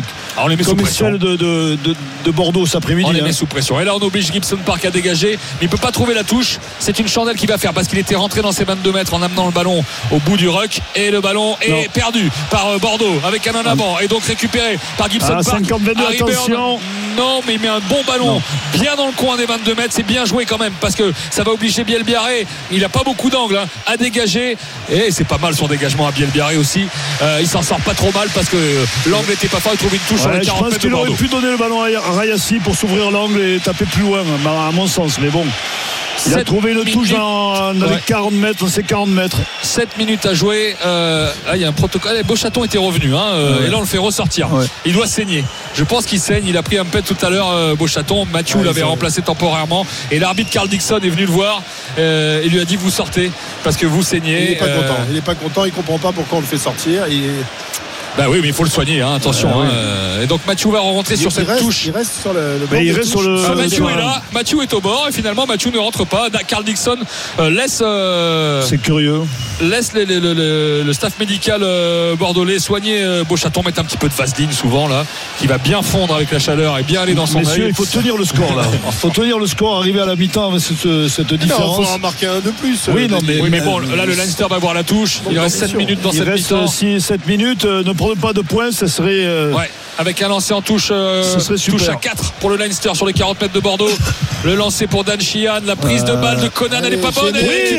celle de Bordeaux cet après-midi. On les met sous pression. Et là, on oblige Gibson Park à dégager, mais il peut pas trouver la touche. C'est une chandelle qui va faire, parce qu'il était rentré dans ses 22 mètres en amenant le ballon au bout du ruck, et le ballon est perdu par Bordeaux avec un en avant, et donc récupéré par Gibson Park. 50-22, attention. Non, mais il met un bon ballon bien dans le coin des 22 mètres. C'est bien joué quand même, parce que ça va obliger Bielbiarré, il n'a pas beaucoup d'angle, à dégager, et c'est pas mal son dégagement à Bielbiarré aussi. Il s'en sort pas trop mal, parce que l'angle n'était pas fort. Il trouve une touche sur les 40 mètres de Bordeaux. Je pense qu'il aurait pu donner le ballon à Rayassi pour s'ouvrir l'angle et taper plus loin, à mon sens, mais bon. Il a trouvé une touche dans les 40 mètres, dans ses 40 mètres. 7 minutes à jouer. Il y a un protocole. Beauchaton était revenu, et là on le fait ressortir. Il doit saigner. Je pense qu'il saigne. Il a pris un pet tout à l'heure, Beauchaton. Mathieu l'avait remplacé temporairement, et l'arbitre Carl Dixon est venu le voir et lui a dit: vous sortez parce que vous saignez. Il n'est pas content. Il n'est pas content. Il comprend pas pourquoi on le fait sortir. Bah oui, mais il faut le soigner, hein, attention. Et donc Mathieu va rentrer sur cette touche. Il reste sur le mais il reste sur le. Mathieu est là, Mathieu est au bord et finalement Mathieu ne rentre pas. Carl Dixon laisse. C'est curieux. Laisse le staff médical bordelais soigner Beauchaton, mettre un petit peu de vaseline souvent là, qui va bien fondre avec la chaleur et bien aller dans son Messieurs, œil. il faut tenir le score là. Il faut tenir le score, arriver à la mi-temps avec cette différence. Il faut en marquer un de plus. Oui, non, mais bon, là le Leinster va voir la touche. Il reste 7 minutes dans cette mi-temps. Il reste 7 minutes. Ne prenez pas de points, ça serait. Ouais, avec un lancer en touche, touche à 4 pour le Leinster sur les 40 mètres de Bordeaux. Le lancer pour Dan Sheehan, la prise de balle de Conan, elle n'est pas bonne. Elle est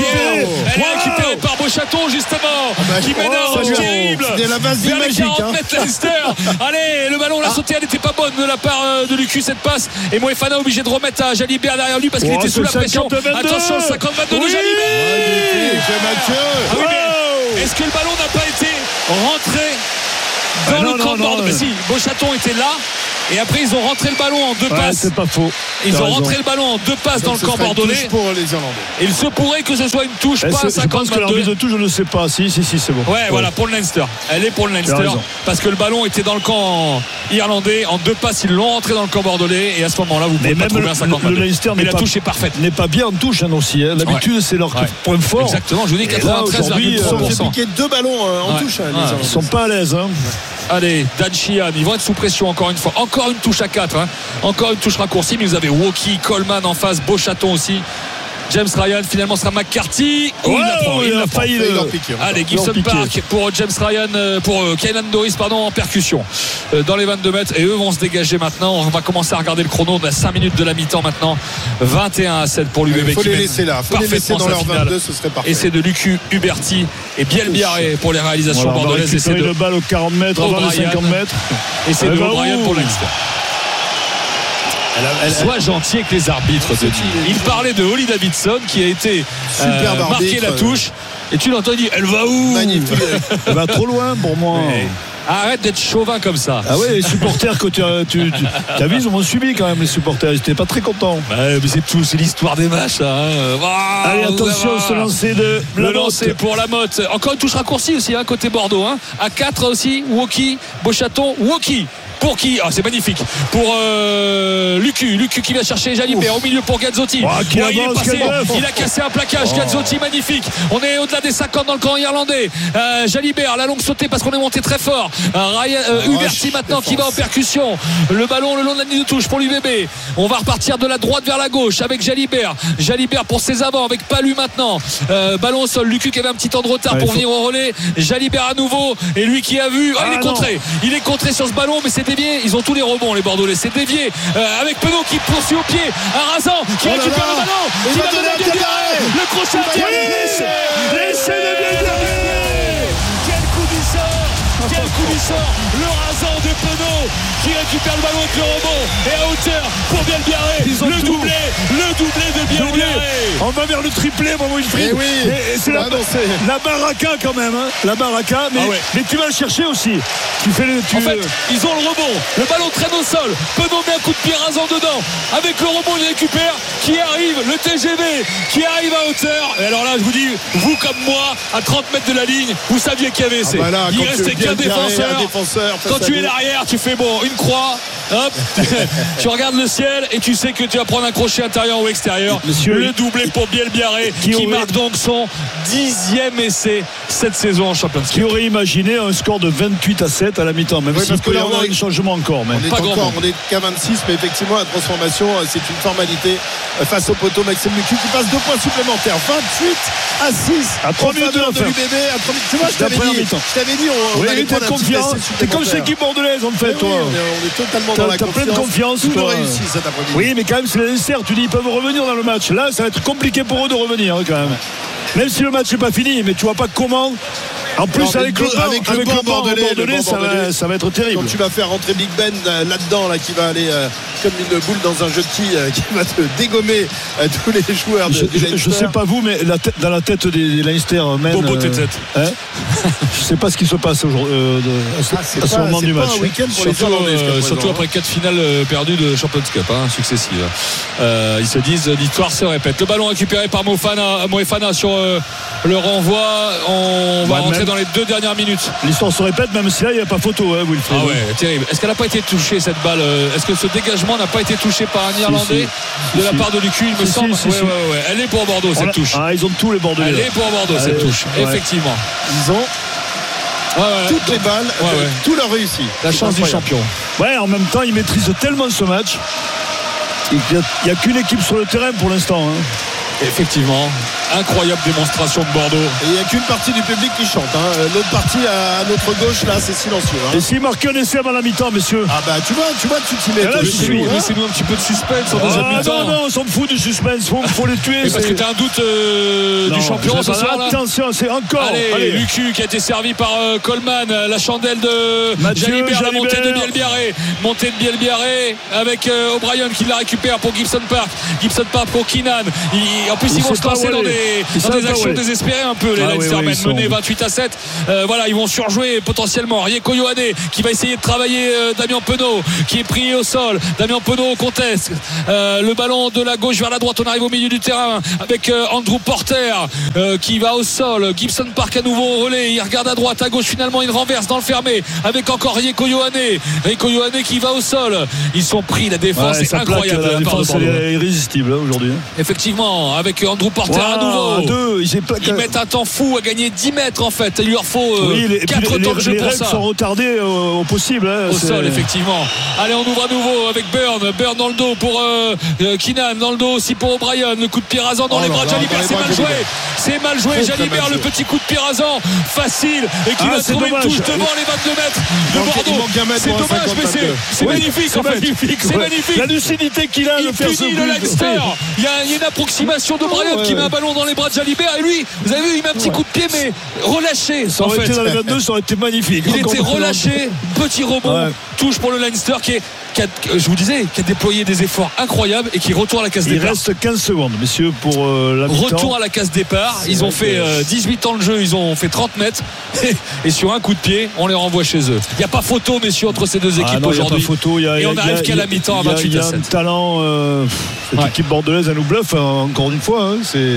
récupérée par Beauchaton justement, qui mène un range terrible vers les 40 mètres Leinster. Allez, le ballon, la sautée, elle n'était pas bonne de la part de Lucu, cette passe. Et Moefana obligé de remettre à Jalibert derrière lui parce qu'il était sous la pression. Attention, 50-22 de Jalibert. Ah oui, mais est-ce que le ballon n'a pas été rentré dans le camp de Bordeaux? Mais si, Beauchaton était là. Et après, ils ont rentré le ballon en 2 passes. C'est pas faux. Ils ont rentré le ballon en 2 passes dans le camp bordelais. Pour les Irlandais. Et il se pourrait que ce soit une touche, pas à 50-22. Je pense que l'arbitre de touche, je ne sais pas. Si, c'est bon. Ouais, voilà, pour le Leinster. Elle est pour le Leinster. Parce que le ballon était dans le camp irlandais. En 2 passes, ils l'ont rentré dans le camp bordelais. Et à ce moment-là, vous pouvez pas trouver un 50-22. Mais la touche est parfaite. N'est pas bien en touche aussi. L'habitude, c'est leur point fort. Exactement. Je vous dis 93,3%. Ils ont piqué 2 ballons en touche. Ils sont pas à l'aise. Allez, Dan Sheehan, ils vont être sous pression encore une fois. Encore une touche à 4. Encore une touche raccourcie. Mais vous avez Woki, Coleman en face, Beauchaton aussi. James Ryan, finalement sera McCarthy. Il a failli Allez, Gibson Park pour James Ryan, pour Kaynan Doris, en percussion dans les 22 mètres. Et eux vont se dégager maintenant. On va commencer à regarder le chrono. On a 5 minutes de la mi-temps maintenant. 21-7 pour l'UBB. Il faut les laisser là. Il faut les laisser dans leur 22, ce serait parfait. Et c'est de Lucu Huberti et Bielbiaré pour les réalisations bordelaises. Et c'est de balle aux 40 mètres, avant les 50 mètres. Et c'est de O'Brien pour Leinster. Sois gentil avec les arbitres, Denis. Il parlait de Holly Davidson qui a été marqué la touche. Et tu l'entends dire, elle va où? Magnifique. Elle va trop loin pour moi. Arrête d'être chauvin comme ça. Ah ouais, les supporters que tu as vu, ils ont subi quand même, les supporters. Ils n'étaient pas très contents. Mais c'est tout, c'est l'histoire des matchs. Allez, attention, ce lancer de le lancer pour Lamotte. Encore une touche raccourcie aussi, côté Bordeaux. À 4 aussi, Woki, Beauchaton, Woki. Pour qui? C'est magnifique. Pour Lucu qui va chercher Jalibert au milieu pour Gazzotti. Il est passé, il a cassé un plaquage. Gazzotti, magnifique. On est au-delà des 50 dans le camp irlandais. Jalibert, la longue sautée parce qu'on est monté très fort. Huberti maintenant qui va en percussion. Le ballon le long de la ligne de touche pour l'UBB. On va repartir de la droite vers la gauche avec Jalibert. Jalibert pour ses avants avec Palu maintenant. Ballon au sol. Lucu qui avait un petit temps de retard pour venir au relais. Jalibert à nouveau. Et lui qui a vu. Il est contré. Il est contré sur ce ballon, mais c'est dévié. Ils ont tous les rebonds, les Bordelais. C'est dévié avec Penaud qui poursuit au pied. Arrasant qui récupère le ballon. Qui va donner à Bielbiaré. Le crochet à l'essai de Bielbiaré. Quel coup du sort. Le rasant de Penaud qui récupère le ballon avec le rebond. Et à hauteur pour Bielbiaré. Le doublé de Bielbiaré. On va vers le triplé, mon Wilfried. C'est la baraka quand même. La baraka, mais tu vas le chercher aussi. En fait, ils ont le rebond. Le ballon traîne au sol. Penaud met un coup de pied rasant dedans. Avec le rebond, il récupère. Qui arrive, le TGV, qui arrive à hauteur. Et alors là, je vous dis, vous comme moi, à 30 mètres de la ligne, vous saviez qu'il y avait essai. Il restait qu'un défenseur. Quand tu es l'arrière, tu fais une croix. Hop, tu regardes le ciel et tu sais que tu vas prendre un crochet intérieur ou extérieur. Le doublé pour Bielbiaré qui marque donc son 10e essai cette saison en Champions Cup. Qui aurait imaginé un score de 28-7 à la mi-temps, même s'il peut y avoir un changement encore. On est qu'à 26, mais effectivement la transformation c'est une formalité face au poteau. Maxime Lucu qui passe 2 points supplémentaires, 28-6 à 3 minutes de la fin. Tu vois, je t'avais dit on allait prendre un petit essai supplémentaire. T'es comme cette équipe bordelaise en fait, toi. On est totalement dans la confiance. T'as plein de confiance. Tout réussi cet après-midi. Oui, mais quand même c'est le dessert. Tu dis ils peuvent revenir dans le match. Là, ça va être compliqué pour eux de revenir quand même. Même si le match n'est pas fini, mais tu vois pas comment. En plus, avec le banc bordelais, ça va être terrible. Quand tu vas faire rentrer Big Ben là-dedans, qui va aller comme une boule dans un jeu de quilles, qui va te dégommer tous les joueurs du Leinster. Je sais pas vous, mais dans la tête des Leinster Bobo tête. Je sais pas ce qui se passe à ce moment du match. Surtout après 4 finales perdues de Champions Cup successives. Ils se disent l'histoire se répète. Le ballon récupéré par Moefana sur le renvoi. On va rentrer dans les 2 dernières minutes. L'histoire se répète, même si là il n'y a pas photo, Wilfried. Ah ouais, terrible. Est-ce qu'elle n'a pas été touchée cette balle? Est-ce que ce dégagement n'a pas été touché par un Irlandais de la part de Lucu, il me semble? Ouais. Elle est pour Bordeaux cette touche. Ah, ils ont tous les Bordelais. Elle est pour Bordeaux cette touche, effectivement. Ils ont toutes les balles, tout leur réussi. La chance du champion. Ouais, en même temps, ils maîtrisent tellement ce match. Il n'y a qu'une équipe sur le terrain pour l'instant. Effectivement, incroyable démonstration de Bordeaux. Et il n'y a qu'une partie du public qui chante. L'autre partie à notre gauche, là, c'est silencieux. Et s'il marque un essai avant la mi-temps, messieurs? Ah bah tu vois, tu t'y mets. Laissez-nous un petit peu de suspense en deuxième mi-temps. Non, on s'en fout du suspense, faut les tuer. Parce que tu as un doute du champion ce soir là. Attention, c'est encore. Allez, Lucu qui a été servi par Coleman, la chandelle de Jalibert, la montée de Bielbiarré avec O'Brien qui la récupère pour Gibson Park pour Keenan. En plus ils vont se lancer dans des actions désespérées un peu les Leinstermen, menés 28-7. Voilà, ils vont surjouer potentiellement. Rieko Ioane qui va essayer de travailler Damien Penaud qui est pris au sol. Damien Penaud conteste le ballon de la gauche vers la droite. On arrive au milieu du terrain avec Andrew Porter qui va au sol. Gibson Park à nouveau au relais. Il regarde à droite, à gauche. Finalement il renverse dans le fermé avec encore Rieko Ioane qui va au sol. Ils sont pris, la défense est incroyable. La défense est irrésistible aujourd'hui. Effectivement, avec Andrew Porter à nouveau. Ils mettent un temps fou à gagner 10 mètres en fait. Il leur faut 4 temps de jeu pour ça. Les règles sont retardées au possible. Au sol, effectivement. Allez, on ouvre à nouveau avec Burn dans le dos pour Keenan, dans le dos aussi pour O'Brien. Le coup de pied rasant dans les bras de Jalibert, c'est mal joué. Jalibert, le petit coup de pied rasant facile et qui va trouver une touche devant les 22 mètres de Bordeaux. C'est dommage, mais c'est magnifique en fait. C'est magnifique. La lucidité qu'il a de faire ce but. Le Leinster. Il y a une approximation de Brian qui met un ballon dans les bras de Jalibert et lui, vous avez vu, il met un petit coup de pied mais relâché. Ça aurait été dans les 22, ça aurait été magnifique. Il était relâché, petit rebond, touche pour le Leinster qui a déployé des efforts incroyables et qui retourne à la case départ. Il reste 15 secondes, messieurs, pour la mi-temps. Retour à la case départ. Ils ont fait 18 ans de jeu, ils ont fait 30 mètres et sur un coup de pied, on les renvoie chez eux. Il n'y a pas photo, messieurs, entre ces deux équipes aujourd'hui. Et on n'arrive qu'à la mi-temps à 28-7. Il y a un talent, cette équipe bordelaise, elle nous bluffe encore une fois.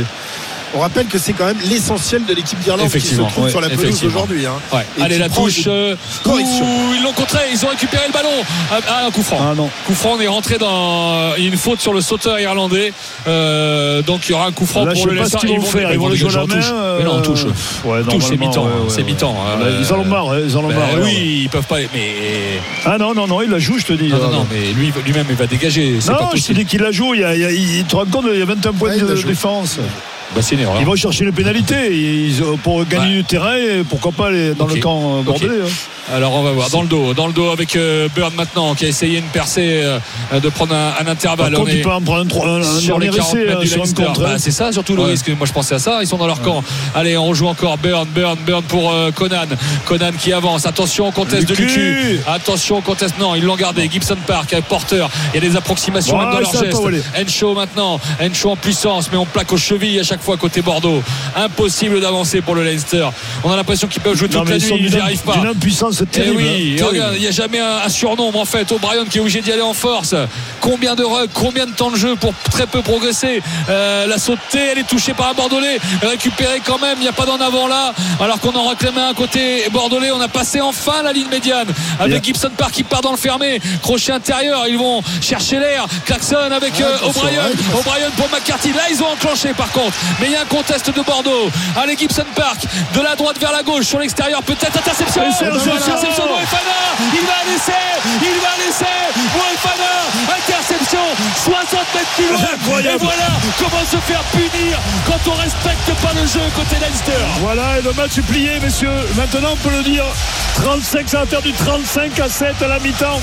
On rappelle que c'est quand même l'essentiel de l'équipe d'Irlande qui se trouve sur la pelouse aujourd'hui. Allez, la touche. Correction. Ils l'ont contré, ils ont récupéré le ballon. Un coup franc. Coup franc, on est rentré dans une faute sur le sauteur irlandais. Donc il y aura un coup franc pour le Leinster. Ils vont le jouer la main. Mais non, touche. Touche, c'est mi-temps. C'est mi-temps. Ils en ont marre. Oui, ils peuvent pas. Mais non, il la joue, je te dis. Non, mais lui-même, il va dégager. Non, je te dis qu'il la joue. Il te rend compte, il y a 21 points de défense. C'est une erreur. Ils vont chercher les pénalités pour gagner du terrain et pourquoi pas aller dans le camp bordelais. Alors on va voir dans le dos avec Burn maintenant qui a essayé une percée de prendre un intervalle. Par contre, il peut en prendre un sur les 40 mètres du Leinster. C'est ça surtout le risque. Moi je pensais à ça. Ils sont dans leur camp. Allez, on rejoue encore Burn pour Conan qui avance. Attention au contest de Lucu. Attention au contest. Non, ils l'ont gardé. Gibson Park avec Porter. Il y a des approximations même dans leur geste. Henshaw maintenant. Henshaw en puissance, mais on plaque aux chevilles à chaque fois côté Bordeaux. Impossible d'avancer pour le Leinster. On a l'impression qu'ils peuvent jouer toute la nuit. Ils n'y arrivent pas. Une impuissance terrible. Oui, regarde, il n'y a jamais un surnombre en fait. O'Brien qui est obligé d'y aller en force. Combien de rugs, combien de temps de jeu pour très peu progresser. La sautée, elle est touchée par un Bordelais. Récupérée quand même, il n'y a pas d'en avant là. Alors qu'on en réclamait un côté Bordelais. On a passé enfin la ligne médiane avec Gibson Park qui part dans le fermé. Crochet intérieur, ils vont chercher l'air. Klaxon avec O'Brien pour McCarthy. Là, ils ont enclenché par contre. Mais il y a un contest de Bordeaux. Allez, Gibson Park de la droite vers la gauche sur l'extérieur, peut-être interception de Moefana. Il va laisser Moefana, interception 60 mètres plus loin. Et voilà comment se faire punir quand on respecte pas le jeu côté Leinster. Voilà, et le match est plié, messieurs. Maintenant on peut le dire, 35, ça a perdu 35-7 à la mi-temps.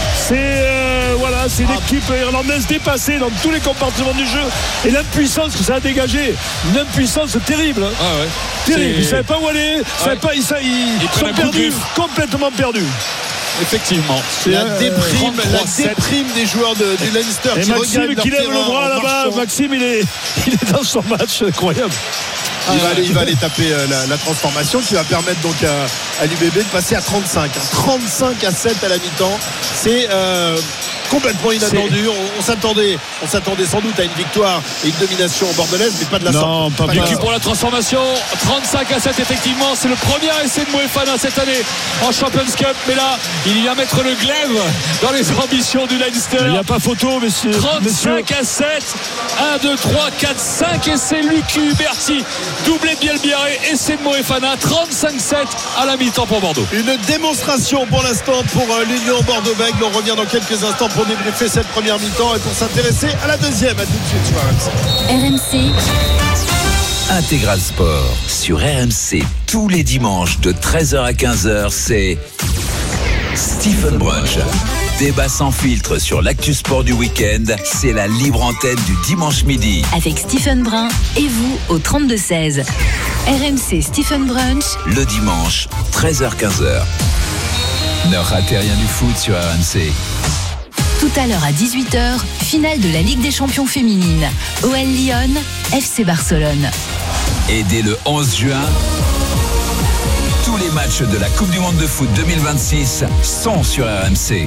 C'est l'équipe irlandaise dépassée dans tous les compartiments du jeu et l'impuissance que ça a dégagé, une impuissance terrible. Terrible. Ils ne savaient pas où aller, ils sont perdus, complètement perdus. Effectivement, c'est la déprime des joueurs du Leinster. Et Maxime qui lève le bras là-bas. Maxime, il est dans son match, incroyable. Il va aller taper la transformation qui va permettre donc à l'UBB de passer à 35. 35 à 7 à la mi-temps. C'est complètement inattendu. On s'attendait sans doute à une victoire et une domination bordelaise, mais pas de la sorte. Non, pas Vécu pour la transformation. 35 à 7, effectivement. C'est le premier essai de Moefana cette année en Champions Cup. Mais là, il vient mettre le glaive dans les ambitions du Leinster. Il n'y a pas photo, messieurs. 35 à 7. 1, 2, 3, 4, 5 essais. Lucu Huberti, doublé de Bielbiarré, essai de Moefana. 35-7 à la mi-temps pour Bordeaux. Une démonstration pour l'instant pour l'Union Bordeaux-Bègles. On revient dans quelques instants pour débriefer cette première mi-temps et pour s'intéresser à la deuxième. À tout de suite sur RMC. Intégral Sport sur RMC tous les dimanches de 13h à 15h, c'est Stephen Brunch. Débat sans filtre sur l'actu sport du week-end, c'est la libre antenne du dimanche midi. Avec Stephen Brun et vous au 32-16. RMC Stephen Brunch. Le dimanche, 13h-15h. Ne ratez rien du foot sur RMC. Tout à l'heure à 18h, finale de la Ligue des Champions féminines. OL Lyon, FC Barcelone. Et dès le 11 juin, tous les matchs de la Coupe du Monde de foot 2026 sont sur RMC.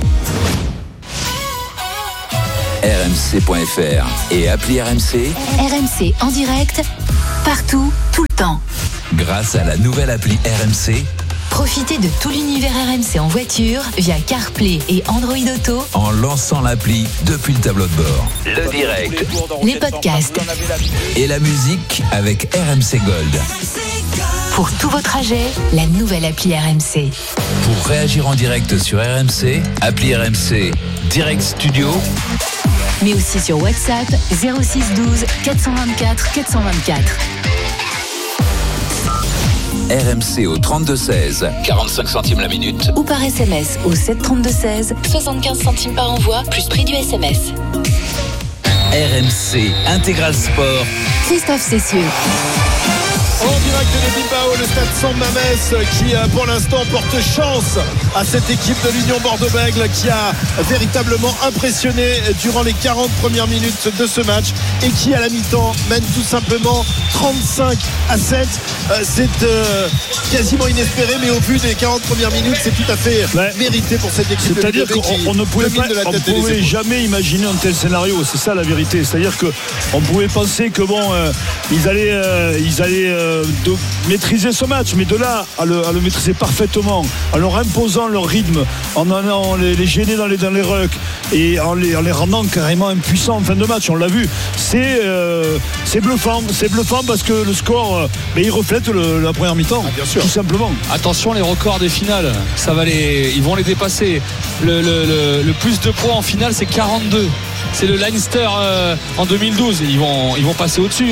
RMC.fr et appli RMC. RMC en direct, partout, tout le temps. Grâce à la nouvelle appli RMC, profitez de tout l'univers RMC en voiture via CarPlay et Android Auto en lançant l'appli depuis le tableau de bord. Le direct, les podcasts et la musique avec RMC Gold. Pour tous vos trajets, la nouvelle appli RMC. Pour réagir en direct sur RMC, appli RMC Direct Studio. Mais aussi sur WhatsApp 06 12 424 424. RMC au 32-16, 45 centimes la minute. Ou par SMS au 732-16, 75 centimes par envoi, plus prix du SMS. RMC Intégral Sport. Christophe Cessieux. En direct de Bilbao, le stade San Mamés qui pour l'instant porte chance à cette équipe de l'Union Bordeaux-Bègles qui a véritablement impressionné durant les 40 premières minutes de ce match et qui à la mi-temps mène tout simplement 35 à 7. C'est quasiment inespéré, mais au vu des 40 premières minutes, c'est tout à fait mérité pour cette équipe. C'est-à-dire qu'on ne pouvait jamais imaginer un tel scénario. C'est ça la vérité. C'est-à-dire qu'on pouvait penser que ils allaient maîtriser ce match, mais de là à le maîtriser parfaitement, en leur imposant leur rythme, en allant les gêner dans les rucks et en les rendant carrément impuissants en fin de match, on l'a vu, c'est bluffant parce que le score il reflète la première mi-temps, bien sûr, tout simplement. Attention, les records des finales, ils vont les dépasser. Le plus de points en finale, c'est 42. C'est le Leinster en 2012. Ils vont passer au-dessus.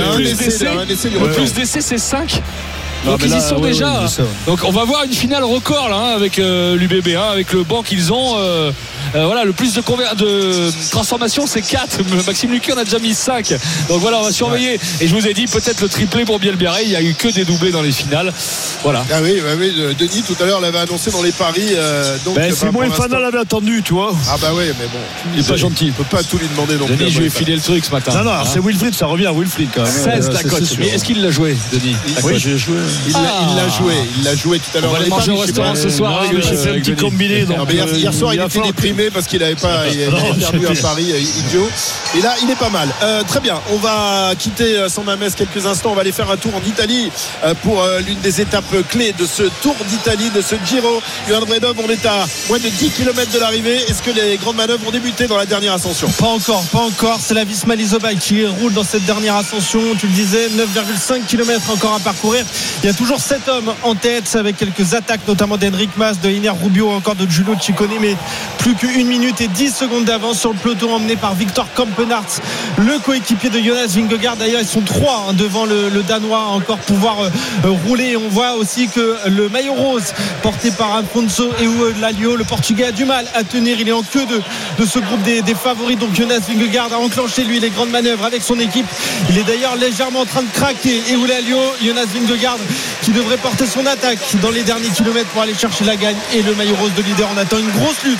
Le plus d'essais, c'est 5. Donc ils y sont déjà. Donc on va voir une finale record là, avec l'UBB, avec le banc qu'ils ont. Le plus de transformation, c'est 4. Maxime Lucu en a déjà mis 5. Donc voilà, on va surveiller. Et je vous ai dit peut-être le triplé pour Bielbiarré. Il n'y a eu que des doublés dans les finales. Voilà. Ah oui, Denis tout à l'heure l'avait annoncé dans les paris. C'est Moefana l'avait attendu, tu vois. Ah bah oui, mais bon. Il est pas gentil. On peut pas tout lui demander non plus. Denis, je lui ai filé le truc ce matin. Non, c'est Wilfried, ça revient à Wilfried quand même. 16 la cote. Mais est-ce qu'il l'a joué, Denis? Oui, j'ai joué. Il l'a joué tout à l'heure. On va aller manger au restaurant ce soir. J'ai fait un petit combiné. Hier soir, il était déprimé parce qu'il avait perdu un pari idiot. Et là, il est pas mal. Très bien. On va quitter San Mamés quelques instants. On va aller faire un tour en Italie pour l'une des étapes clés de ce Tour d'Italie, de ce Giro. Johan Bredov, on est à moins de 10 km de l'arrivée. Est-ce que les grandes manœuvres ont débuté dans la dernière ascension? Pas encore. C'est la Visma Lease qui roule dans cette dernière ascension. Tu le disais, 9,5 km encore à parcourir. Il y a toujours 7 hommes en tête avec quelques attaques, notamment d'Enric Mas, de Iner Rubio, encore de Giulio Ciccone, mais plus qu'1 minute et 10 secondes d'avance sur le peloton emmené par Victor Kampenarts, le coéquipier de Jonas Vingegaard. D'ailleurs, ils sont 3 devant le Danois à encore pouvoir rouler. On voit aussi que le maillot rose porté par Afonso Eulálio, le Portugais, a du mal à tenir. Il est en queue de ce groupe des favoris. Donc Jonas Vingegaard a enclenché lui les grandes manœuvres avec son équipe. Il est d'ailleurs légèrement en train de craquer. Eulálio, Jonas Vingegaard qui devrait porter son attaque dans les derniers kilomètres pour aller chercher la gagne et le maillot rose de leader. On attend une grosse lutte entre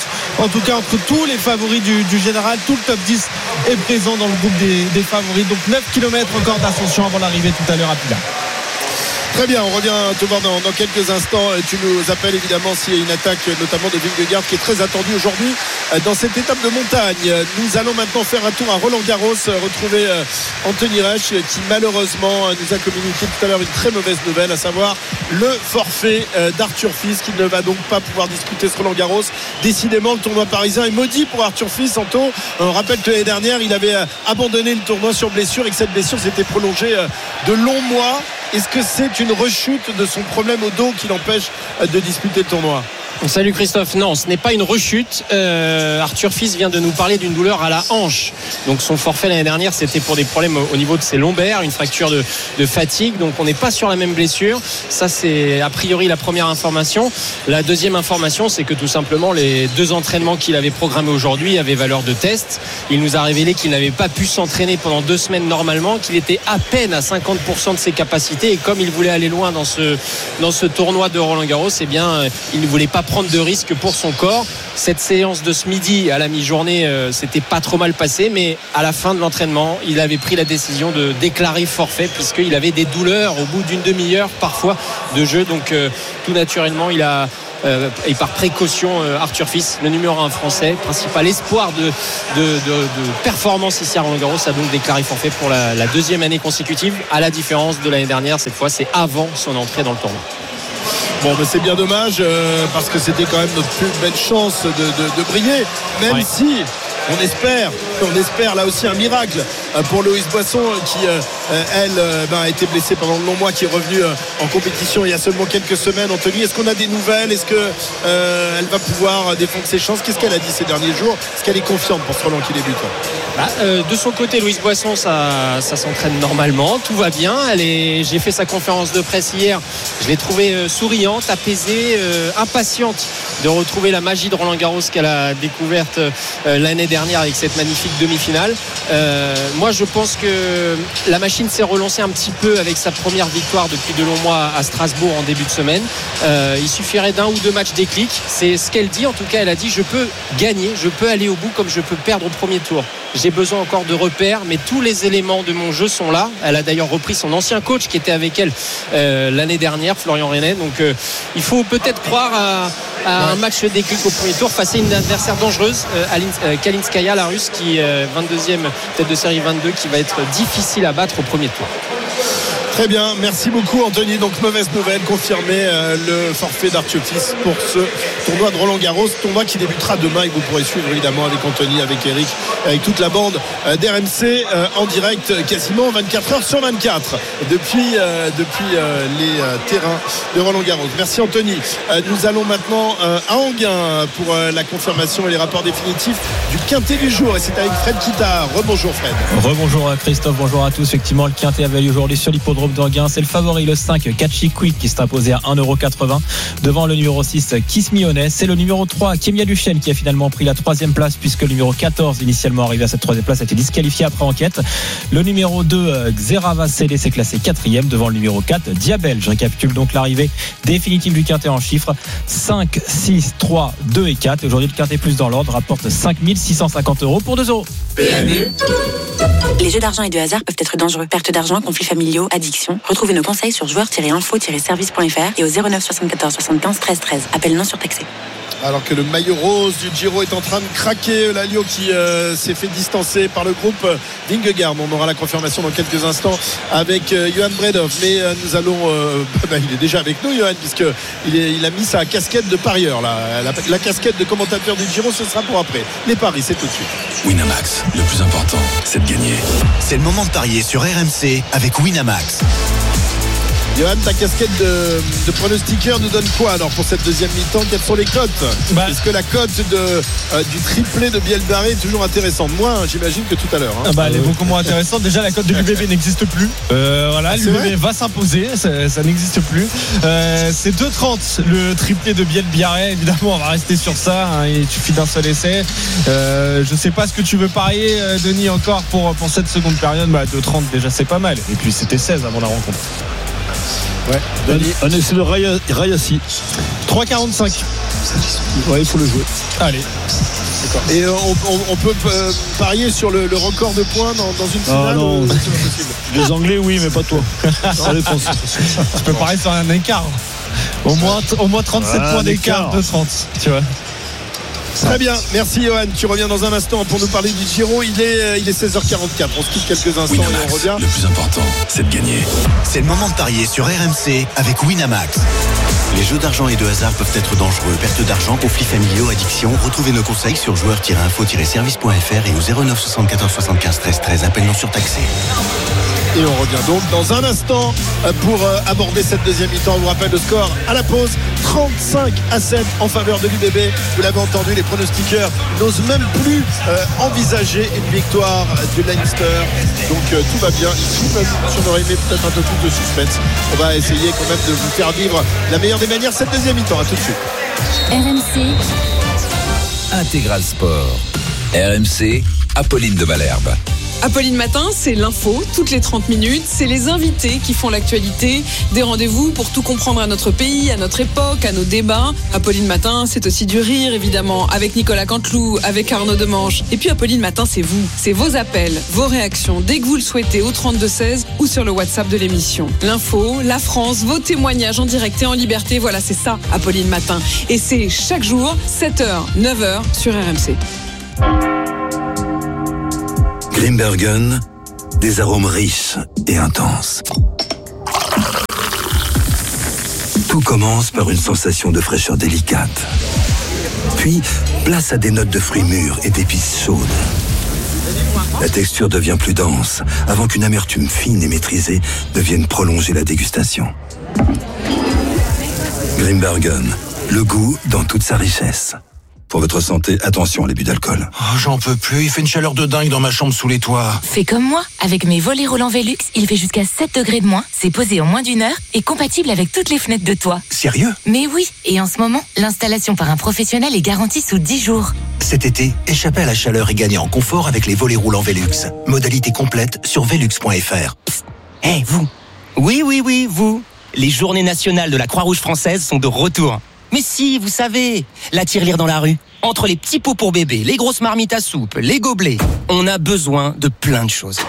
En tout cas, entre tous les favoris du général, tout le top 10 est présent dans le groupe des favoris. Donc 9 km encore d'ascension avant l'arrivée tout à l'heure à Pilat. Très bien, on revient te voir dans quelques instants. Tu nous appelles évidemment s'il y a une attaque notamment de Vingegaard qui est très attendue aujourd'hui dans cette étape de montagne. Nous allons maintenant faire un tour à Roland-Garros, retrouver Anthony Reich qui malheureusement nous a communiqué tout à l'heure une très mauvaise nouvelle, à savoir le forfait d'Arthur Fils qui ne va donc pas pouvoir disputer ce Roland-Garros. Décidément, le tournoi parisien est maudit pour Arthur Fils. Anto, on rappelle que l'année dernière il avait abandonné le tournoi sur blessure et que cette blessure s'était prolongée de longs mois. Est-ce que c'est une rechute de son problème au dos qui l'empêche de disputer le tournoi ? Salut Christophe, non, ce n'est pas une rechute. Arthur Fils vient de nous parler d'une douleur à la hanche. Donc son forfait l'année dernière, c'était pour des problèmes au niveau de ses lombaires, une fracture de fatigue. Donc on n'est pas sur la même blessure. Ça, c'est a priori la première information. La deuxième information, c'est que tout simplement les 2 entraînements qu'il avait programmés aujourd'hui avaient valeur de test. Il nous a révélé qu'il n'avait pas pu s'entraîner pendant 2 semaines normalement, qu'il était à peine à 50% de ses capacités. Et comme il voulait aller loin dans ce tournoi de Roland-Garros, eh bien, il ne voulait pas prendre de risques pour son corps. Cette séance de ce midi à la mi-journée, c'était pas trop mal passé, mais à la fin de l'entraînement, il avait pris la décision de déclarer forfait puisqu'il avait des douleurs au bout d'une demi-heure parfois de jeu. Donc tout naturellement, il a et par précaution, Arthur Fils, le numéro 1 français, principal espoir de performance ici à Roland-Garros, a donc déclaré forfait pour la 2e année consécutive. À la différence de l'année dernière, cette fois c'est avant son entrée dans le tournoi. Bon, mais c'est bien dommage parce que c'était quand même notre plus belle chance de briller, même si on espère là aussi un miracle pour Loïs Boisson qui a été blessée pendant de longs mois, qui est revenue en compétition il y a seulement quelques semaines. Anthony, est-ce qu'on a des nouvelles? Est-ce qu'elle va pouvoir défendre ses chances? Qu'est-ce qu'elle a dit ces derniers jours? Est-ce qu'elle est confiante pour ce Roland qui débute? De son côté, Loïs Boisson, ça s'entraîne normalement, tout va bien. J'ai fait sa conférence de presse hier, je l'ai trouvée souriante, apaisée, impatiente de retrouver la magie de Roland-Garros qu'elle a découverte l'année dernière avec cette magnifique demi-finale. Moi je pense que la machine s'est relancée un petit peu avec sa première victoire depuis de longs mois à Strasbourg en début de semaine. Il suffirait d'un ou deux matchs déclic, c'est ce qu'elle dit. En tout cas, elle a dit: je peux gagner, je peux aller au bout comme je peux perdre au premier tour. J'ai besoin encore de repères, mais tous les éléments de mon jeu sont là. Elle a d'ailleurs repris son ancien coach qui était avec elle l'année dernière, Florian Renet. Donc il faut peut-être croire à un match déclic au premier tour face à une adversaire dangereuse, Kalinskaya, la Russe, qui 22e tête de série 22, qui va être difficile à battre au premier tour. Très bien, merci beaucoup Anthony. Donc mauvaise nouvelle, confirmé le forfait d'Arthur Fils pour ce tournoi de Roland-Garros, tournoi qui débutera demain et que vous pourrez suivre évidemment avec Anthony, avec Eric, avec toute la bande d'RMC en direct quasiment 24 heures sur 24 depuis les terrains de Roland-Garros. Merci Anthony. Nous allons maintenant à Enghien pour la confirmation et les rapports définitifs du quintet du jour, et c'est avec Fred Kita. Rebonjour Fred. Rebonjour Christophe, bonjour à tous. Effectivement, le quintet avait lieu aujourd'hui sur l'hippodrome d'Enghien. C'est le favori, le 5 Catchy Quick, qui s'est imposé à 1,80€ devant le numéro 6 Kiss Me Honest. C'est le numéro 3 Kemia Duchesne qui a finalement pris la 3e place, puisque le numéro 14 initialement arrivé à cette 3e place a été disqualifié après enquête. Le numéro 2 Xerava Célé s'est classé 4e devant le numéro 4 Diabel. Je récapitule donc l'arrivée définitive du quintet en chiffres: 5, 6, 3, 2 et 4. Aujourd'hui, le quintet plus dans l'ordre rapporte 5 650€ pour 2€. PMU. Les jeux d'argent et de hasard peuvent être dangereux. Perte d'argent, conflits familiaux, addiction. Retrouvez nos conseils sur joueurs-info-service.fr et au 09 74 75 13 13. Appel non surtaxé. Alors que le maillot rose du Giro est en train de craquer, l'Alliot qui s'est fait distancer par le groupe Vingegaard. On aura la confirmation dans quelques instants avec Johan Bredov, mais nous allons il est déjà avec nous, Johan, puisqu'il a mis sa casquette de parieur là. La casquette de commentateur du Giro, ce sera pour après. Les paris, c'est tout de suite. Winamax, le plus important, c'est de gagner. C'est le moment de parier sur RMC avec Winamax. Johan, ta casquette de pronostiqueur nous donne quoi alors pour cette deuxième mi-temps? Quelles sont les cotes? Est-ce que la cote du triplé de Biel-Barré est toujours intéressante? Moins, j'imagine, que tout à l'heure. Elle est beaucoup moins intéressante. Déjà, la cote de l'UBB n'existe plus. L'UBB va s'imposer, ça n'existe plus. C'est 2,30 le triplé de Biel-Barré. Évidemment, on va rester sur ça. Il suffit d'un seul essai. Je sais pas ce que tu veux parier, Denis, encore pour cette seconde période. 2,30 déjà, c'est pas mal. Et puis c'était 16 avant la rencontre. Ouais, un essai de Rayassi. 3,45. Ouais, il faut le jouer. Allez. Et on peut parier sur le record de points dans une finale. Non, c'est pas possible. Les Anglais, oui, mais pas toi. Allez, pense. Tu peux parier sur un écart. Au moins 37 points d'écart de 30. Tu vois. Très bien, merci Johan. Tu reviens dans un instant pour nous parler du Giro. Il est 16h44. On se quitte quelques instants Winamax, et on revient. le plus important, c'est de gagner. C'est le moment de parier sur RMC avec Winamax. Les jeux d'argent et de hasard peuvent être dangereux. Perte d'argent, conflits familiaux, addiction. Retrouvez nos conseils sur joueurs-info-service.fr et au 09 74 75 13 13. Appel non surtaxé. Et on revient donc dans un instant pour aborder cette deuxième mi-temps. On vous rappelle le score à la pause, 35-7 en faveur de l'UBB. Vous l'avez entendu, les pronostiqueurs n'osent même plus envisager une victoire du Leinster. Donc tout va bien ici, même si on aurait aimé peut-être un peu plus de suspense. On va essayer quand même de vous faire vivre la meilleure des manières cette deuxième mi-temps. À tout de suite. RMC Intégral Sport. RMC, Apolline de Malherbe. Apolline Matin, c'est l'info, toutes les 30 minutes. C'est les invités qui font l'actualité. Des rendez-vous pour tout comprendre à notre pays, à notre époque, à nos débats. Apolline Matin, c'est aussi du rire, évidemment, avec Nicolas Canteloup, avec Arnaud Demanche. Et puis Apolline Matin, c'est vous. C'est vos appels, vos réactions, dès que vous le souhaitez, au 32-16 ou sur le WhatsApp de l'émission. L'info, la France, vos témoignages en direct et en liberté. Voilà, c'est ça, Apolline Matin. Et c'est chaque jour, 7h, 9h sur RMC. Grimbergen, des arômes riches et intenses. Tout commence par une sensation de fraîcheur délicate. Puis, place à des notes de fruits mûrs et d'épices chaudes. La texture devient plus dense avant qu'une amertume fine et maîtrisée ne vienne prolonger la dégustation. Grimbergen, le goût dans toute sa richesse. Pour votre santé, attention à l'abus d'alcool. Oh, j'en peux plus, il fait une chaleur de dingue dans ma chambre sous les toits. Fais comme moi, avec mes volets roulants Velux, il fait jusqu'à 7 degrés de moins, c'est posé en moins d'une heure et compatible avec toutes les fenêtres de toit. Sérieux ? Mais oui, et en ce moment, l'installation par un professionnel est garantie sous 10 jours. Cet été, échappez à la chaleur et gagnez en confort avec les volets roulants Velux. Modalité complète sur velux.fr. Hé, vous. Oui, vous. Les journées nationales de la Croix-Rouge française sont de retour. Mais si, vous savez, la tirelire dans la rue. Entre les petits pots pour bébé, les grosses marmites à soupe, les gobelets, on a besoin de plein de choses.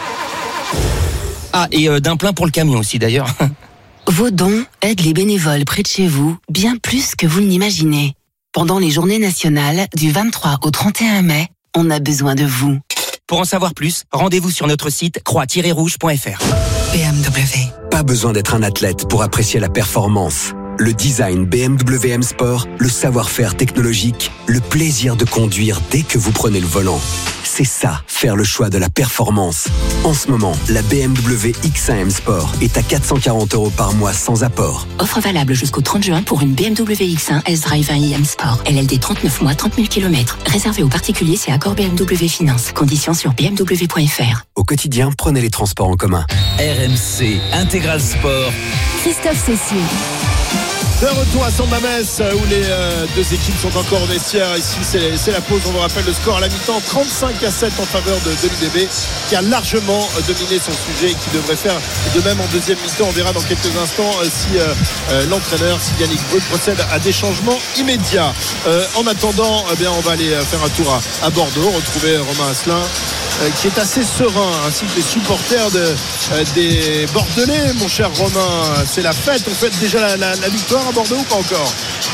Ah, et d'un plein pour le camion aussi d'ailleurs. Vos dons aident les bénévoles près de chez vous bien plus que vous ne l'imaginez. Pendant les journées nationales du 23 au 31 mai, on a besoin de vous. Pour en savoir plus, rendez-vous sur notre site croix-rouge.fr. BMW. Pas besoin d'être un athlète pour apprécier la performance. Le design BMW M Sport, le savoir-faire technologique, le plaisir de conduire dès que vous prenez le volant. C'est ça, faire le choix de la performance. En ce moment, la BMW X1 M Sport est à 440 € par mois sans apport. Offre valable jusqu'au 30 juin pour une BMW X1 S-Drive 1i M Sport. LLD 39 mois, 30 000 km. Réservé aux particuliers, c'est accord BMW Finance. Conditions sur bmw.fr. Au quotidien, prenez les transports en commun. RMC Intégral Sport. Christophe Cessier. De retour à Saint-Mamès où les deux équipes sont encore au vestiaire. Ici c'est la pause, on vous rappelle le score à la mi-temps, 35-7 en faveur de l'UBB qui a largement dominé son sujet et qui devrait faire de même en deuxième mi-temps. On verra dans quelques instants si l'entraîneur, si Yannick Breux procède à des changements immédiats. En attendant, on va aller faire un tour à Bordeaux, retrouver Romain Asselin qui est assez serein, ainsi que les supporters des Bordelais. Mon cher Romain, c'est la fête, on fête déjà la victoire à Bordeaux ou pas encore?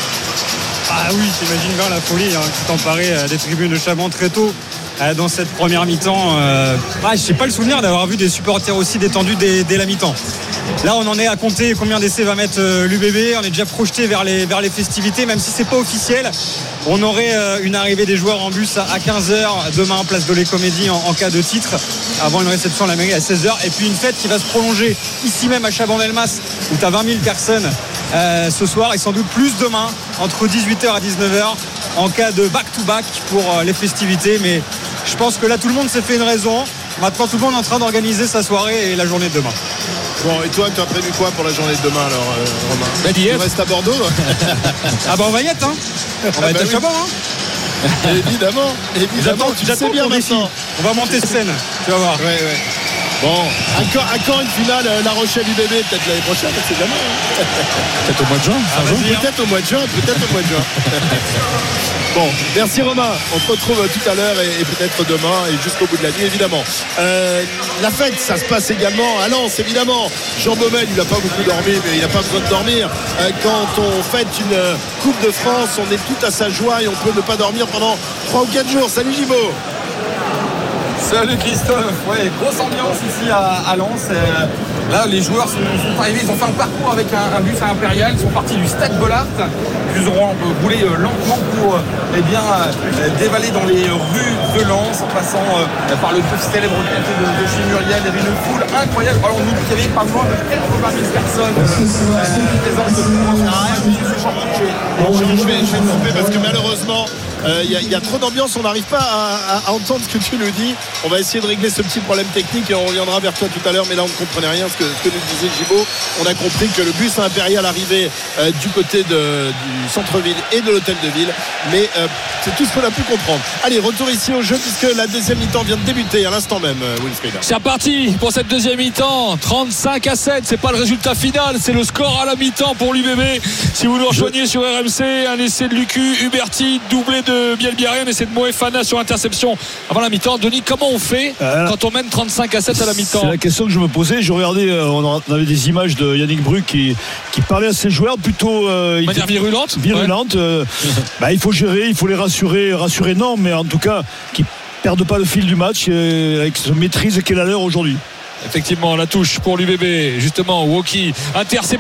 Ah oui, t'imagines bien la folie qui t'emparait des tribunes de Chaban très tôt dans cette première mi-temps. Je n'ai pas le souvenir d'avoir vu des supporters aussi détendus dès la mi-temps. Là on en est à compter combien d'essais va mettre l'UBB. On est déjà projeté vers les festivités, même si c'est pas officiel. On aurait une arrivée des joueurs en bus à 15h demain place de l'Écomédie en cas de titre, avant une réception à la mairie à 16h, et puis une fête qui va se prolonger ici même à Chaban-Delmas où tu as 20 000 personnes ce soir et sans doute plus demain entre 18h et 19h en cas de back-to-back pour les festivités. Mais je pense que là tout le monde s'est fait une raison. Maintenant tout le monde est en train d'organiser sa soirée et la journée de demain. Bon, et toi, tu as prévu quoi pour la journée de demain alors, Romain? Tu restes à Bordeaux? On va y être, on va être à Chaban, Évidemment, tu sais bien maintenant. On va monter scène, tu vas voir. Ouais. Bon, encore une finale, La Rochelle UBB, peut-être l'année prochaine, c'est jamais. Peut-être au mois de juin. Peut-être au mois de juin. Bon, merci Romain. On se retrouve tout à l'heure et peut-être demain et jusqu'au bout de la nuit, évidemment. La fête, ça se passe également à Lens, évidemment. Jean Baumel, il n'a pas beaucoup dormi, mais il n'a pas besoin de dormir. Quand on fête une Coupe de France, on est tout à sa joie et on peut ne pas dormir pendant 3 ou 4 jours. Salut Gibaud. Salut Christophe, ouais, grosse ambiance ici à Lens. Là, les joueurs sont arrivés, ils ont fait un parcours avec un bus à Impérial, ils sont partis du stade Bollaert, ils auront roulé lentement pour dévaler dans les rues de Lens en passant par le plus célèbre café de chez Muriel. Il y avait une foule incroyable. Alors on nous dit qu'il y avait pas moins de 80 000 personnes présentes Je vais te couper parce que malheureusement il y a trop d'ambiance, on n'arrive pas à entendre ce que tu nous dis. On va essayer de régler ce petit problème technique et on reviendra vers toi tout à l'heure, mais là on ne comprenait rien ce que nous disait Gibaud. On a compris que le bus Impérial arrivait du côté du centre-ville et de l'hôtel de ville, mais c'est tout ce qu'on a pu comprendre. Allez, retour ici au jeu puisque la deuxième mi-temps vient de débuter à l'instant même, Wilfried. C'est reparti pour cette deuxième mi-temps, 35-7, c'est pas le résultat final, c'est le score à la mi-temps pour l'UBB. Si vous nous rejoignez sur RMC, un essai de Lucu, Huberti, doublé de Bielbiaré, un essai de Moefana sur interception avant la mi-temps. Denis, comment on fait quand on mène 35-7 à la mi-temps? C'est la question que je me posais. Je regardais, on avait des images de Yannick Bru qui parlait à ses joueurs plutôt de manière virulente. Ouais. Il faut gérer, il faut les rassurer non, mais en tout cas qu'ils perdent pas le fil du match avec cette maîtrise qu'est la leur aujourd'hui. Effectivement, la touche pour l'UBB, justement, Woki intercepté.